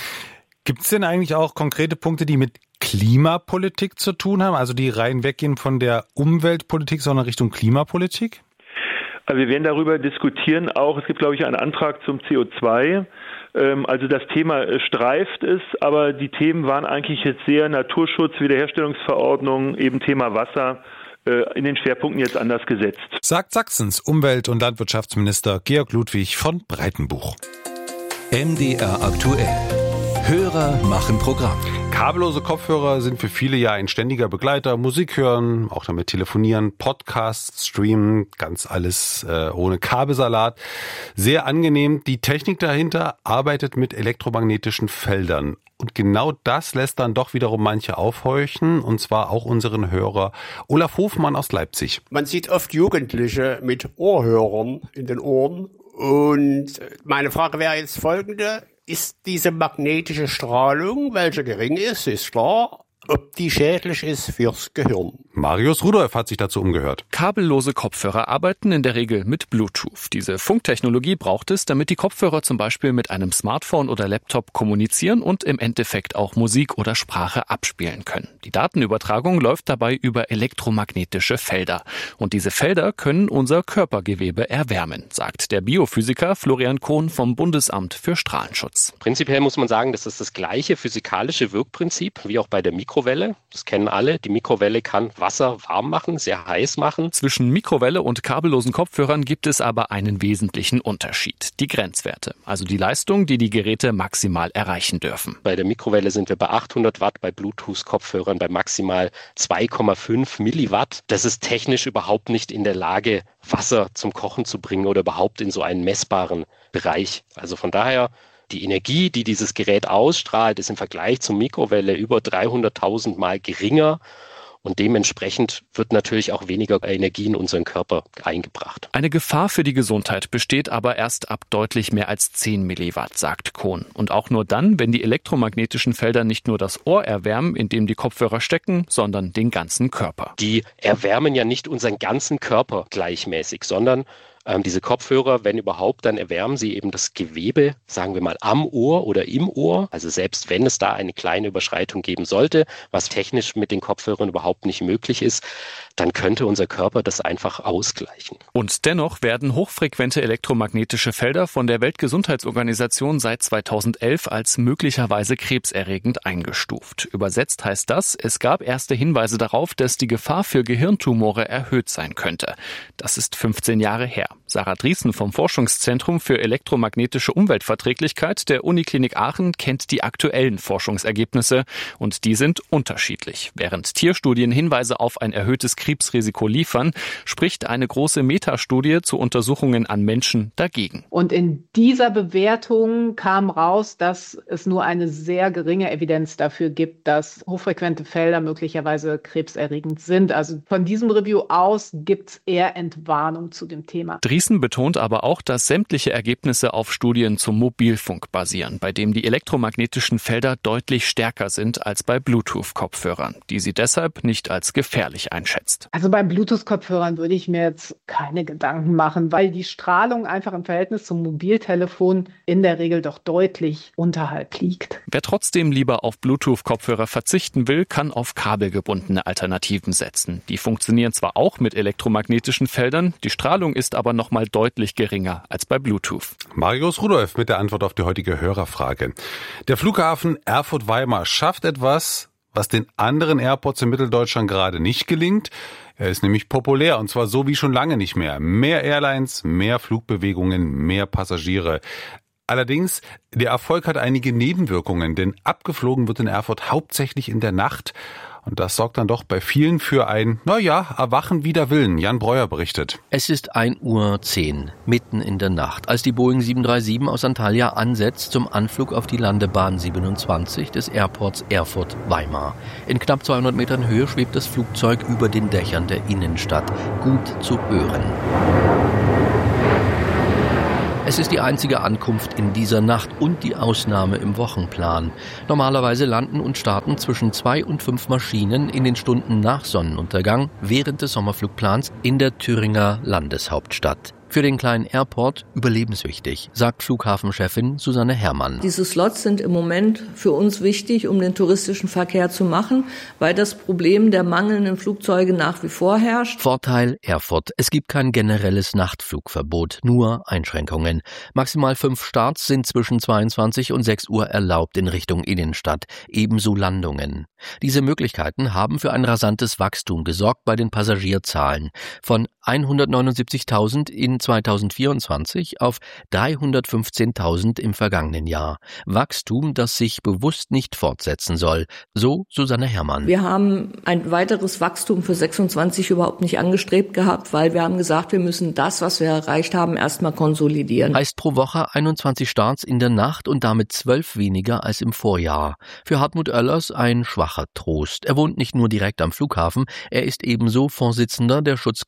Gibt es denn eigentlich auch konkrete Punkte, die mit Klimapolitik zu tun haben, also die rein weggehen von der Umweltpolitik, sondern Richtung Klimapolitik? Also wir werden darüber diskutieren auch. Es gibt, glaube ich, einen Antrag zum CO2. Also das Thema streift es, aber die Themen waren eigentlich jetzt sehr Naturschutz, Wiederherstellungsverordnung, eben Thema Wasser in den Schwerpunkten jetzt anders gesetzt. Sagt Sachsens Umwelt- und Landwirtschaftsminister Georg Ludwig von Breitenbuch. MDR aktuell. Hörer machen Programm. Kabellose Kopfhörer sind für viele ja ein ständiger Begleiter. Musik hören, auch damit telefonieren, Podcasts streamen, ganz alles ohne Kabelsalat. Sehr angenehm. Die Technik dahinter arbeitet mit elektromagnetischen Feldern. Und genau das lässt dann doch wiederum manche aufhorchen, und zwar auch unseren Hörer Olaf Hofmann aus Leipzig. Man sieht oft Jugendliche mit Ohrhörern in den Ohren. Und meine Frage wäre jetzt folgende. Ist diese magnetische Strahlung, welche gering ist klar, ob die schädlich ist fürs Gehirn. Marius Rudolph hat sich dazu umgehört. Kabellose Kopfhörer arbeiten in der Regel mit Bluetooth. Diese Funktechnologie braucht es, damit die Kopfhörer zum Beispiel mit einem Smartphone oder Laptop kommunizieren und im Endeffekt auch Musik oder Sprache abspielen können. Die Datenübertragung läuft dabei über elektromagnetische Felder. Und diese Felder können unser Körpergewebe erwärmen, sagt der Biophysiker Florian Kohn vom Bundesamt für Strahlenschutz. Prinzipiell muss man sagen, das ist das gleiche physikalische Wirkprinzip wie auch bei der Mikrowelle. Das kennen alle. Die Mikrowelle kann Wasser warm machen, sehr heiß machen. Zwischen Mikrowelle und kabellosen Kopfhörern gibt es aber einen wesentlichen Unterschied. Die Grenzwerte, also die Leistung, die die Geräte maximal erreichen dürfen. Bei der Mikrowelle sind wir bei 800 Watt, bei Bluetooth-Kopfhörern bei maximal 2,5 Milliwatt. Das ist technisch überhaupt nicht in der Lage, Wasser zum Kochen zu bringen oder überhaupt in so einen messbaren Bereich. Also von daher, die Energie, die dieses Gerät ausstrahlt, ist im Vergleich zur Mikrowelle über 300.000 Mal geringer. Und dementsprechend wird natürlich auch weniger Energie in unseren Körper eingebracht. Eine Gefahr für die Gesundheit besteht aber erst ab deutlich mehr als 10 Milliwatt, sagt Kohn. Und auch nur dann, wenn die elektromagnetischen Felder nicht nur das Ohr erwärmen, in dem die Kopfhörer stecken, sondern den ganzen Körper. Die erwärmen ja nicht unseren ganzen Körper gleichmäßig, sondern diese Kopfhörer, wenn überhaupt, dann erwärmen sie eben das Gewebe, sagen wir mal, am Ohr oder im Ohr. Also selbst wenn es da eine kleine Überschreitung geben sollte, was technisch mit den Kopfhörern überhaupt nicht möglich ist, dann könnte unser Körper das einfach ausgleichen. Und dennoch werden hochfrequente elektromagnetische Felder von der Weltgesundheitsorganisation seit 2011 als möglicherweise krebserregend eingestuft. Übersetzt heißt das, es gab erste Hinweise darauf, dass die Gefahr für Gehirntumore erhöht sein könnte. Das ist 15 Jahre her. Sarah Driessen vom Forschungszentrum für elektromagnetische Umweltverträglichkeit der Uniklinik Aachen kennt die aktuellen Forschungsergebnisse und die sind unterschiedlich. Während Tierstudien Hinweise auf ein erhöhtes Krebsrisiko liefern, spricht eine große Metastudie zu Untersuchungen an Menschen dagegen. Und in dieser Bewertung kam raus, dass es nur eine sehr geringe Evidenz dafür gibt, dass hochfrequente Felder möglicherweise krebserregend sind. Also von diesem Review aus gibt es eher Entwarnung zu dem Thema. Driessen betont aber auch, dass sämtliche Ergebnisse auf Studien zum Mobilfunk basieren, bei dem die elektromagnetischen Felder deutlich stärker sind als bei Bluetooth-Kopfhörern, die sie deshalb nicht als gefährlich einschätzt. Also bei Bluetooth-Kopfhörern würde ich mir jetzt keine Gedanken machen, weil die Strahlung einfach im Verhältnis zum Mobiltelefon in der Regel doch deutlich unterhalb liegt. Wer trotzdem lieber auf Bluetooth-Kopfhörer verzichten will, kann auf kabelgebundene Alternativen setzen. Die funktionieren zwar auch mit elektromagnetischen Feldern, die Strahlung ist aber noch mal deutlich geringer als bei Bluetooth. Marius Rudolph mit der Antwort auf die heutige Hörerfrage. Der Flughafen Erfurt-Weimar schafft etwas, was den anderen Airports in Mitteldeutschland gerade nicht gelingt. Er ist nämlich populär und zwar so wie schon lange nicht mehr. Mehr Airlines, mehr Flugbewegungen, mehr Passagiere. Allerdings, der Erfolg hat einige Nebenwirkungen, denn abgeflogen wird in Erfurt hauptsächlich in der Nacht. Und das sorgt dann doch bei vielen für ein, Erwachen wider Willen. Jan Breuer berichtet. Es ist 1:10 Uhr, mitten in der Nacht, als die Boeing 737 aus Antalya ansetzt zum Anflug auf die Landebahn 27 des Airports Erfurt-Weimar. In knapp 200 Metern Höhe schwebt das Flugzeug über den Dächern der Innenstadt. Gut zu hören. Es ist die einzige Ankunft in dieser Nacht und die Ausnahme im Wochenplan. Normalerweise landen und starten zwischen 2 und 5 Maschinen in den Stunden nach Sonnenuntergang während des Sommerflugplans in der Thüringer Landeshauptstadt. Für den kleinen Airport überlebenswichtig, sagt Flughafenchefin Susanne Herrmann. Diese Slots sind im Moment für uns wichtig, um den touristischen Verkehr zu machen, weil das Problem der mangelnden Flugzeuge nach wie vor herrscht. Vorteil Erfurt. Es gibt kein generelles Nachtflugverbot, nur Einschränkungen. Maximal 5 Starts sind zwischen 22 und 6 Uhr erlaubt in Richtung Innenstadt, ebenso Landungen. Diese Möglichkeiten haben für ein rasantes Wachstum gesorgt bei den Passagierzahlen. Von 179.000 in 2024 auf 315.000 im vergangenen Jahr. Wachstum, das sich bewusst nicht fortsetzen soll, so Susanne Herrmann. Wir haben ein weiteres Wachstum für 26 überhaupt nicht angestrebt gehabt, weil wir haben gesagt, wir müssen das, was wir erreicht haben, erstmal konsolidieren. Heißt pro Woche 21 Starts in der Nacht und damit 12 weniger als im Vorjahr. Für Hartmut Oellers ein schwacher Trost. Er wohnt nicht nur direkt am Flughafen, er ist ebenso Vorsitzender der Schutzgemeinschaft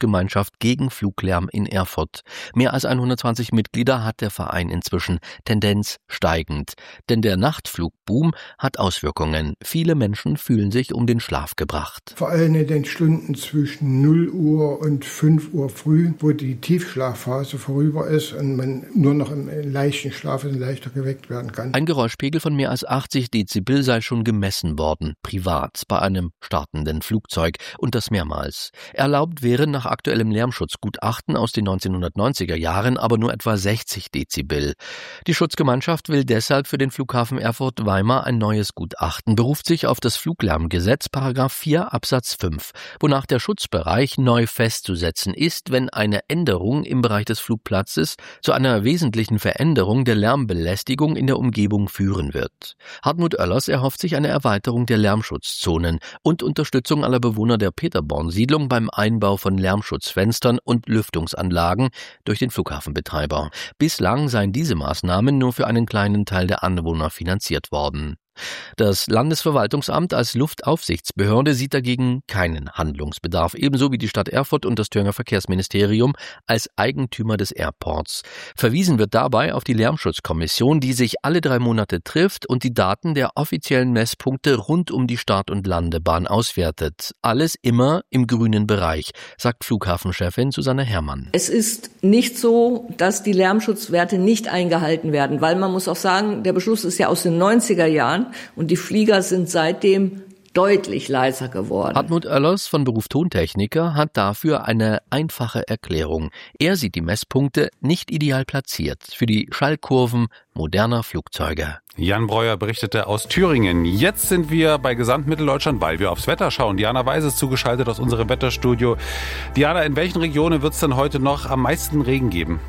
Schutzgemeinschaft gegen Fluglärm in Erfurt. Mehr als 120 Mitglieder hat der Verein inzwischen, Tendenz steigend. Denn der Nachtflugboom hat Auswirkungen. Viele Menschen fühlen sich um den Schlaf gebracht. Vor allem in den Stunden zwischen 0 Uhr und 5 Uhr früh, wo die Tiefschlafphase vorüber ist und man nur noch im leichten Schlaf leichter geweckt werden kann. Ein Geräuschpegel von mehr als 80 Dezibel sei schon gemessen worden, privat, bei einem startenden Flugzeug, und das mehrmals. Erlaubt wären nach aktuellem Lärmschutzgutachten aus den 1990er Jahren aber nur etwa 60 Dezibel. Die Schutzgemeinschaft will deshalb für den Flughafen Erfurt-Weimar ein neues Gutachten, beruft sich auf das Fluglärmgesetz § 4 Absatz 5, wonach der Schutzbereich neu festzusetzen ist, wenn eine Änderung im Bereich des Flugplatzes zu einer wesentlichen Veränderung der Lärmbelästigung in der Umgebung führen wird. Hartmut Oellers erhofft sich eine Erweiterung der Lärmschutzzonen und Unterstützung aller Bewohner der Peterborn-Siedlung beim Einbau von Lärmschutzfenstern und Lüftungsanlagen durch den Flughafenbetreiber. Bislang seien diese Maßnahmen nur für einen kleinen Teil der Anwohner finanziert worden. Das Landesverwaltungsamt als Luftaufsichtsbehörde sieht dagegen keinen Handlungsbedarf, ebenso wie die Stadt Erfurt und das Thüringer Verkehrsministerium als Eigentümer des Airports. Verwiesen wird dabei auf die Lärmschutzkommission, die sich alle 3 Monate trifft und die Daten der offiziellen Messpunkte rund um die Start- und Landebahn auswertet. Alles immer im grünen Bereich, sagt Flughafenchefin Susanne Herrmann. Es ist nicht so, dass die Lärmschutzwerte nicht eingehalten werden, weil man muss auch sagen, der Beschluss ist ja aus den 90er Jahren. Und die Flieger sind seitdem deutlich leiser geworden. Hartmut Oellers, von Beruf Tontechniker, hat dafür eine einfache Erklärung. Er sieht die Messpunkte nicht ideal platziert für die Schallkurven moderner Flugzeuge. Jan Breuer berichtete aus Thüringen. Jetzt sind wir bei Gesamtmitteldeutschland, weil wir aufs Wetter schauen. Diana Weiß ist zugeschaltet aus unserem Wetterstudio. Diana, in welchen Regionen wird es denn heute noch am meisten Regen geben?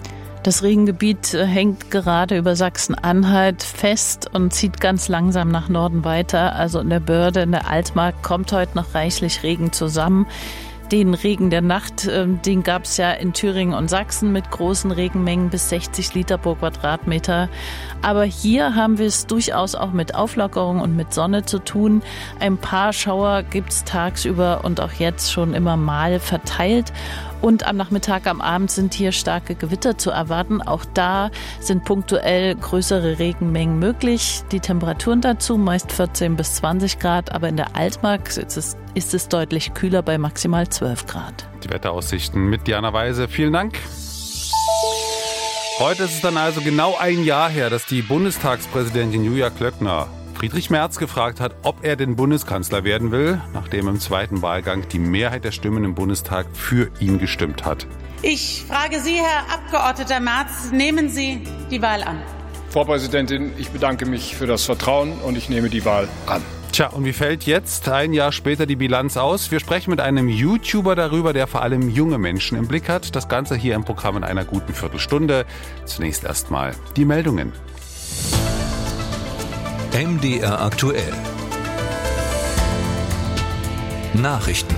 Das Regengebiet hängt gerade über Sachsen-Anhalt fest und zieht ganz langsam nach Norden weiter. Also in der Börde, in der Altmark kommt heute noch reichlich Regen zusammen. Den Regen der Nacht, den gab es ja in Thüringen und Sachsen mit großen Regenmengen bis 60 Liter pro Quadratmeter. Aber hier haben wir es durchaus auch mit Auflockerung und mit Sonne zu tun. Ein paar Schauer gibt es tagsüber und auch jetzt schon immer mal verteilt. Und am Nachmittag, am Abend sind hier starke Gewitter zu erwarten. Auch da sind punktuell größere Regenmengen möglich. Die Temperaturen dazu meist 14 bis 20 Grad, aber in der Altmark ist es deutlich kühler bei maximal 12 Grad. Die Wetteraussichten mit Diana Weise. Vielen Dank. Heute ist es dann also genau ein Jahr her, dass die Bundestagspräsidentin Julia Klöckner Friedrich Merz gefragt hat, ob er denn Bundeskanzler werden will, nachdem im zweiten Wahlgang die Mehrheit der Stimmen im Bundestag für ihn gestimmt hat. Ich frage Sie, Herr Abgeordneter Merz, nehmen Sie die Wahl an? Frau Präsidentin, ich bedanke mich für das Vertrauen und ich nehme die Wahl an. Tja, und wie fällt jetzt, ein Jahr später, die Bilanz aus? Wir sprechen mit einem YouTuber darüber, der vor allem junge Menschen im Blick hat. Das Ganze hier im Programm in einer guten Viertelstunde. Zunächst erstmal die Meldungen. MDR aktuell. Nachrichten.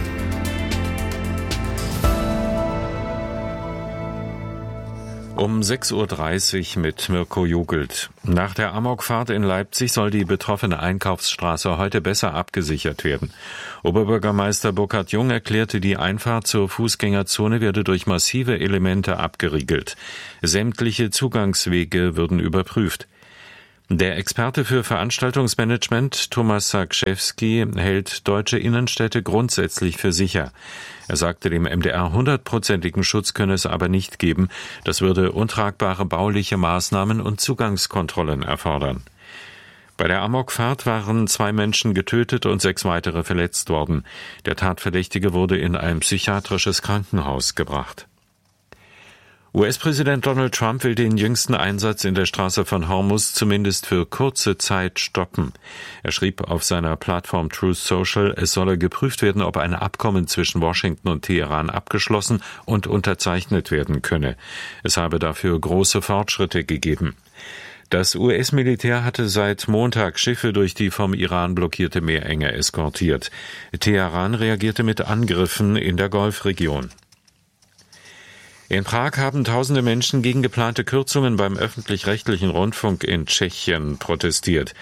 Um 6.30 Uhr mit Mirko Jugelt. Nach der Amokfahrt in Leipzig soll die betroffene Einkaufsstraße heute besser abgesichert werden. Oberbürgermeister Burkhard Jung erklärte, die Einfahrt zur Fußgängerzone werde durch massive Elemente abgeriegelt. Sämtliche Zugangswege würden überprüft. Der Experte für Veranstaltungsmanagement Thomas Sakschewski hält deutsche Innenstädte grundsätzlich für sicher. Er sagte dem MDR, 100%igen Schutz könne es aber nicht geben. Das würde untragbare bauliche Maßnahmen und Zugangskontrollen erfordern. Bei der Amokfahrt waren 2 Menschen getötet und 6 weitere verletzt worden. Der Tatverdächtige wurde in ein psychiatrisches Krankenhaus gebracht. US-Präsident Donald Trump will den jüngsten Einsatz in der Straße von Hormuz zumindest für kurze Zeit stoppen. Er schrieb auf seiner Plattform Truth Social, es solle geprüft werden, ob ein Abkommen zwischen Washington und Teheran abgeschlossen und unterzeichnet werden könne. Es habe dafür große Fortschritte gegeben. Das US-Militär hatte seit Montag Schiffe durch die vom Iran blockierte Meerenge eskortiert. Teheran reagierte mit Angriffen in der Golfregion. In Prag haben tausende Menschen gegen geplante Kürzungen beim öffentlich-rechtlichen Rundfunk in Tschechien protestiert.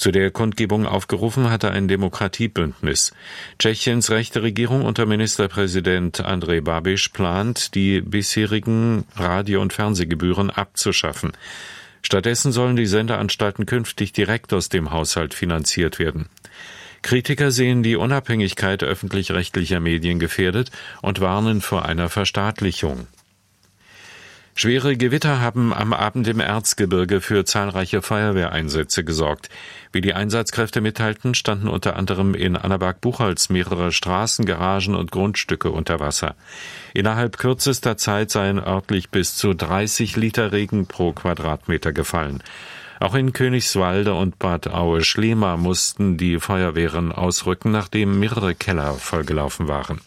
Zu der Kundgebung aufgerufen hatte ein Demokratiebündnis. Tschechiens rechte Regierung unter Ministerpräsident Andrej Babiš plant, die bisherigen Radio- und Fernsehgebühren abzuschaffen. Stattdessen sollen die Sendeanstalten künftig direkt aus dem Haushalt finanziert werden. Kritiker sehen die Unabhängigkeit öffentlich-rechtlicher Medien gefährdet und warnen vor einer Verstaatlichung. Schwere Gewitter haben am Abend im Erzgebirge für zahlreiche Feuerwehreinsätze gesorgt. Wie die Einsatzkräfte mitteilten, standen unter anderem in Annaberg-Buchholz mehrere Straßen, Garagen und Grundstücke unter Wasser. Innerhalb kürzester Zeit seien örtlich bis zu 30 Liter Regen pro Quadratmeter gefallen. Auch in Königswalde und Bad Aue-Schlema mussten die Feuerwehren ausrücken, nachdem mehrere Keller vollgelaufen waren.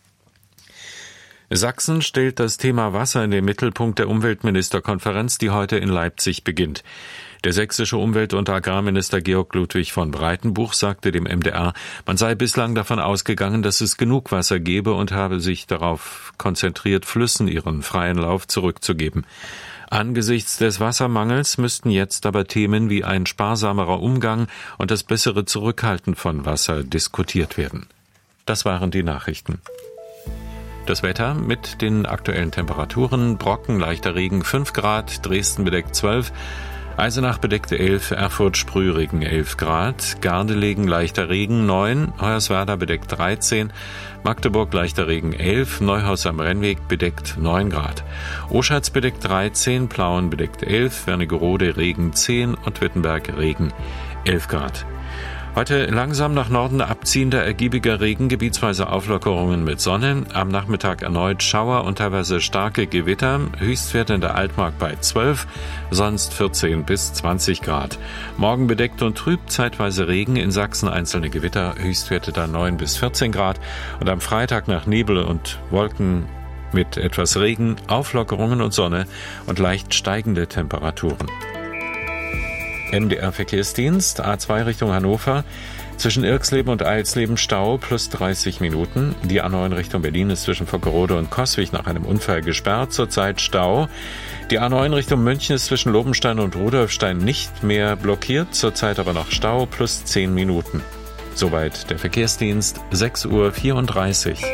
Sachsen stellt das Thema Wasser in den Mittelpunkt der Umweltministerkonferenz, die heute in Leipzig beginnt. Der sächsische Umwelt- und Agrarminister Georg Ludwig von Breitenbuch sagte dem MDR, man sei bislang davon ausgegangen, dass es genug Wasser gebe und habe sich darauf konzentriert, Flüssen ihren freien Lauf zurückzugeben. Angesichts des Wassermangels müssten jetzt aber Themen wie ein sparsamerer Umgang und das bessere Zurückhalten von Wasser diskutiert werden. Das waren die Nachrichten. Das Wetter mit den aktuellen Temperaturen: Brocken, leichter Regen 5 Grad, Dresden bedeckt 12, Eisenach bedeckt 11, Erfurt Sprühregen 11 Grad, Gardelegen leichter Regen 9, Hoyerswerda bedeckt 13, Magdeburg leichter Regen 11, Neuhaus am Rennweg bedeckt 9 Grad, Oschatz bedeckt 13, Plauen bedeckt 11, Wernigerode Regen 10 und Wittenberg Regen 11 Grad. Heute langsam nach Norden abziehender, ergiebiger Regen, gebietsweise Auflockerungen mit Sonne. Am Nachmittag erneut Schauer und teilweise starke Gewitter. Höchstwerte in der Altmark bei 12, sonst 14 bis 20 Grad. Morgen bedeckt und trüb, zeitweise Regen, in Sachsen einzelne Gewitter, Höchstwerte dann 9 bis 14 Grad. Und am Freitag nach Nebel und Wolken mit etwas Regen, Auflockerungen und Sonne und leicht steigende Temperaturen. MDR-Verkehrsdienst, A2 Richtung Hannover, zwischen Irxleben und Eilsleben Stau plus 30 Minuten. Die A9 Richtung Berlin ist zwischen Vockerode und Coswig nach einem Unfall gesperrt, zurzeit Stau. Die A9 Richtung München ist zwischen Lobenstein und Rudolfstein nicht mehr blockiert, zurzeit aber noch Stau plus 10 Minuten. Soweit der Verkehrsdienst, 6:34 Uhr.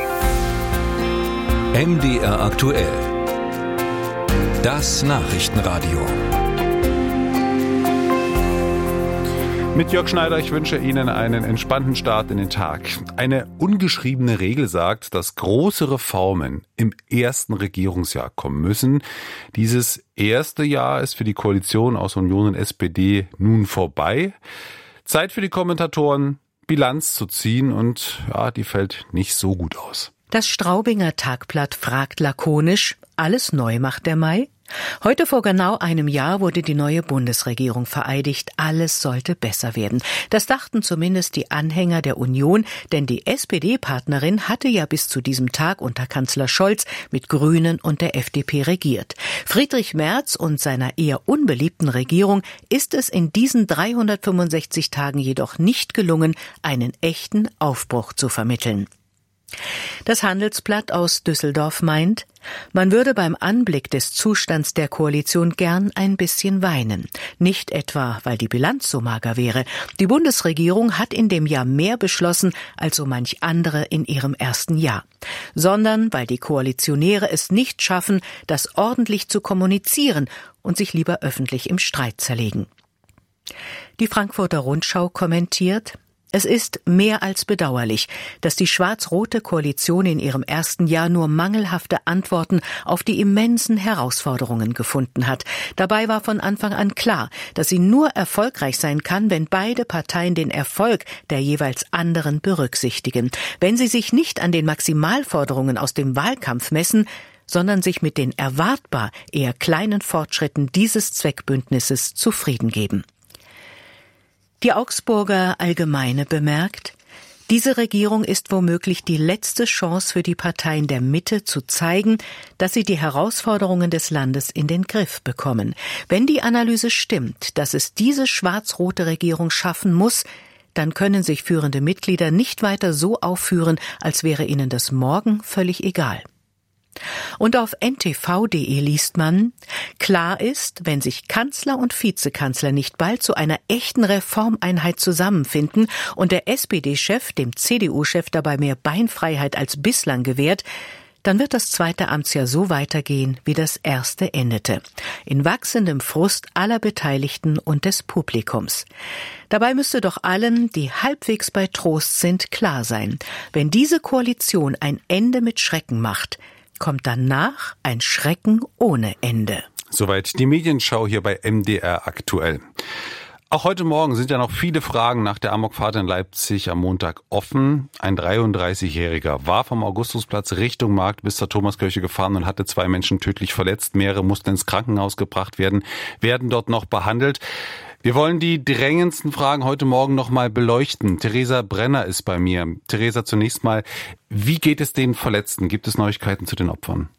MDR aktuell. Das Nachrichtenradio. Mit Jörg Schneider, ich wünsche Ihnen einen entspannten Start in den Tag. Eine ungeschriebene Regel sagt, dass große Reformen im ersten Regierungsjahr kommen müssen. Dieses erste Jahr ist für die Koalition aus Union und SPD nun vorbei. Zeit für die Kommentatoren, Bilanz zu ziehen, und ja, die fällt nicht so gut aus. Das Straubinger Tagblatt fragt lakonisch: Alles neu macht der Mai? Heute vor genau einem Jahr wurde die neue Bundesregierung vereidigt. Alles sollte besser werden. Das dachten zumindest die Anhänger der Union, denn die SPD-Partnerin hatte ja bis zu diesem Tag unter Kanzler Scholz mit Grünen und der FDP regiert. Friedrich Merz und seiner eher unbeliebten Regierung ist es in diesen 365 Tagen jedoch nicht gelungen, einen echten Aufbruch zu vermitteln. Das Handelsblatt aus Düsseldorf meint, man würde beim Anblick des Zustands der Koalition gern ein bisschen weinen. Nicht etwa, weil die Bilanz so mager wäre. Die Bundesregierung hat in dem Jahr mehr beschlossen als so manch andere in ihrem ersten Jahr. Sondern weil die Koalitionäre es nicht schaffen, das ordentlich zu kommunizieren und sich lieber öffentlich im Streit zerlegen. Die Frankfurter Rundschau kommentiert: Es ist mehr als bedauerlich, dass die schwarz-rote Koalition in ihrem ersten Jahr nur mangelhafte Antworten auf die immensen Herausforderungen gefunden hat. Dabei war von Anfang an klar, dass sie nur erfolgreich sein kann, wenn beide Parteien den Erfolg der jeweils anderen berücksichtigen. Wenn sie sich nicht an den Maximalforderungen aus dem Wahlkampf messen, sondern sich mit den erwartbar eher kleinen Fortschritten dieses Zweckbündnisses zufrieden geben. Die Augsburger Allgemeine bemerkt, diese Regierung ist womöglich die letzte Chance für die Parteien der Mitte zu zeigen, dass sie die Herausforderungen des Landes in den Griff bekommen. Wenn die Analyse stimmt, dass es diese schwarz-rote Regierung schaffen muss, dann können sich führende Mitglieder nicht weiter so aufführen, als wäre ihnen das morgen völlig egal. Und auf ntv.de liest man: Klar ist, wenn sich Kanzler und Vizekanzler nicht bald zu einer echten Reformeinheit zusammenfinden und der SPD-Chef dem CDU-Chef dabei mehr Beinfreiheit als bislang gewährt, dann wird das zweite Amtsjahr so weitergehen, wie das erste endete. In wachsendem Frust aller Beteiligten und des Publikums. Dabei müsste doch allen, die halbwegs bei Trost sind, klar sein: Wenn diese Koalition ein Ende mit Schrecken macht, kommt danach ein Schrecken ohne Ende. Soweit die Medienschau hier bei MDR aktuell. Auch heute Morgen sind ja noch viele Fragen nach der Amokfahrt in Leipzig am Montag offen. Ein 33-Jähriger war vom Augustusplatz Richtung Markt bis zur Thomaskirche gefahren und hatte 2 Menschen tödlich verletzt. Mehrere mussten ins Krankenhaus gebracht werden dort noch behandelt. Wir wollen die drängendsten Fragen heute Morgen noch mal beleuchten. Theresa Brenner ist bei mir. Theresa, zunächst mal, wie geht es den Verletzten? Gibt es Neuigkeiten zu den Opfern?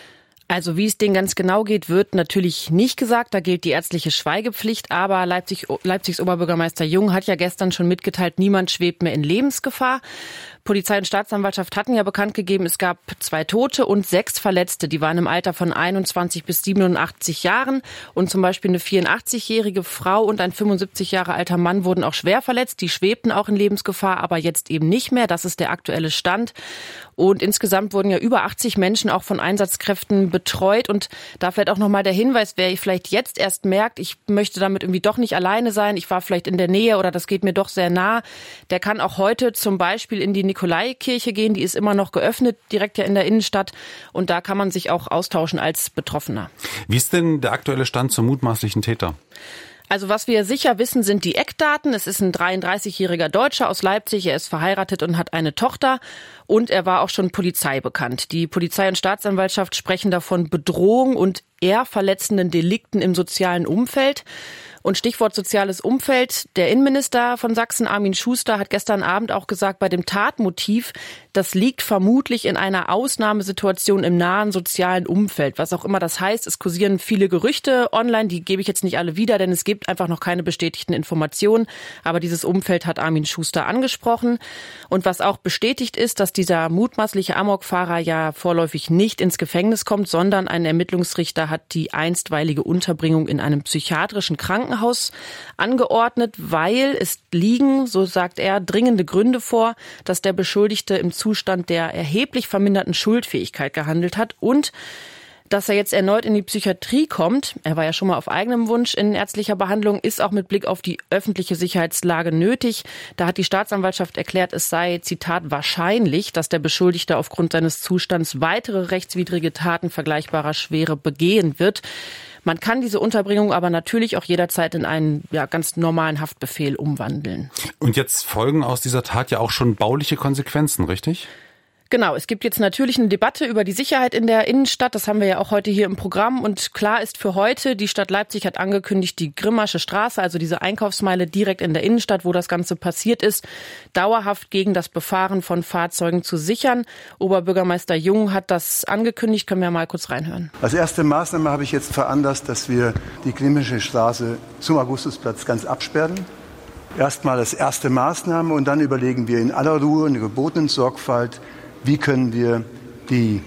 Also wie es denen ganz genau geht, wird natürlich nicht gesagt. Da gilt die ärztliche Schweigepflicht. Aber Leipzigs Oberbürgermeister Jung hat ja gestern schon mitgeteilt, niemand schwebt mehr in Lebensgefahr. Polizei und Staatsanwaltschaft hatten ja bekannt gegeben, es gab 2 Tote und 6 Verletzte. Die waren im Alter von 21 bis 87 Jahren. Und zum Beispiel eine 84-jährige Frau und ein 75 Jahre alter Mann wurden auch schwer verletzt. Die schwebten auch in Lebensgefahr, aber jetzt eben nicht mehr. Das ist der aktuelle Stand. Und insgesamt wurden ja über 80 Menschen auch von Einsatzkräften betreut. Und da vielleicht auch nochmal der Hinweis, wer vielleicht jetzt erst merkt, ich möchte damit irgendwie doch nicht alleine sein, ich war vielleicht in der Nähe oder das geht mir doch sehr nah, der kann auch heute zum Beispiel in die Nikolaikirche gehen, die ist immer noch geöffnet, direkt ja in der Innenstadt, und da kann man sich auch austauschen als Betroffener. Wie ist denn der aktuelle Stand zum mutmaßlichen Täter? Also was wir sicher wissen, sind die Eckdaten. Es ist ein 33-jähriger Deutscher aus Leipzig. Er ist verheiratet und hat eine Tochter. Und er war auch schon Polizei bekannt. Die Polizei und Staatsanwaltschaft sprechen davon Bedrohung und eher verletzenden Delikten im sozialen Umfeld. Und Stichwort soziales Umfeld. Der Innenminister von Sachsen, Armin Schuster, hat gestern Abend auch gesagt, bei dem Tatmotiv, das liegt vermutlich in einer Ausnahmesituation im nahen sozialen Umfeld. Was auch immer das heißt, es kursieren viele Gerüchte online, die gebe ich jetzt nicht alle wieder, denn es gibt einfach noch keine bestätigten Informationen. Aber dieses Umfeld hat Armin Schuster angesprochen. Und was auch bestätigt ist, dass dieser mutmaßliche Amokfahrer ja vorläufig nicht ins Gefängnis kommt, sondern ein Ermittlungsrichter hat die einstweilige Unterbringung in einem psychiatrischen Krankenhaus angeordnet, weil es liegen, so sagt er, dringende Gründe vor, dass der Beschuldigte im Zustand der erheblich verminderten Schuldfähigkeit gehandelt hat und dass er jetzt erneut in die Psychiatrie kommt. Er war ja schon mal auf eigenem Wunsch in ärztlicher Behandlung, ist auch mit Blick auf die öffentliche Sicherheitslage nötig. Da hat die Staatsanwaltschaft erklärt, es sei, Zitat, wahrscheinlich, dass der Beschuldigte aufgrund seines Zustands weitere rechtswidrige Taten vergleichbarer Schwere begehen wird. Man kann diese Unterbringung aber natürlich auch jederzeit in einen ganz normalen Haftbefehl umwandeln. Und jetzt folgen aus dieser Tat ja auch schon bauliche Konsequenzen, richtig? Genau, es gibt jetzt natürlich eine Debatte über die Sicherheit in der Innenstadt. Das haben wir ja auch heute hier im Programm. Und klar ist für heute, die Stadt Leipzig hat angekündigt, die Grimmasche Straße, also diese Einkaufsmeile direkt in der Innenstadt, wo das Ganze passiert ist, dauerhaft gegen das Befahren von Fahrzeugen zu sichern. Oberbürgermeister Jung hat das angekündigt. Können wir mal kurz reinhören. Als erste Maßnahme habe ich jetzt veranlasst, dass wir die Grimmasche Straße zum Augustusplatz ganz absperren. Erstmal als erste Maßnahme und dann überlegen wir in aller Ruhe, in gebotenen Sorgfalt, wie können wir die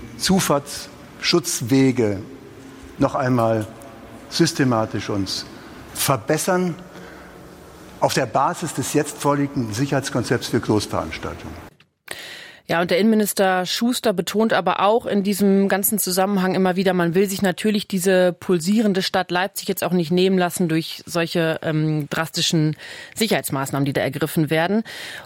Zufahrtsschutzwege noch einmal systematisch uns verbessern auf der Basis des jetzt vorliegenden Sicherheitskonzepts für Großveranstaltungen. Ja, und der Innenminister Schuster betont aber auch in diesem ganzen Zusammenhang immer wieder, man will sich natürlich diese pulsierende Stadt Leipzig jetzt auch nicht nehmen lassen durch solche drastischen Sicherheitsmaßnahmen, die da ergriffen werden.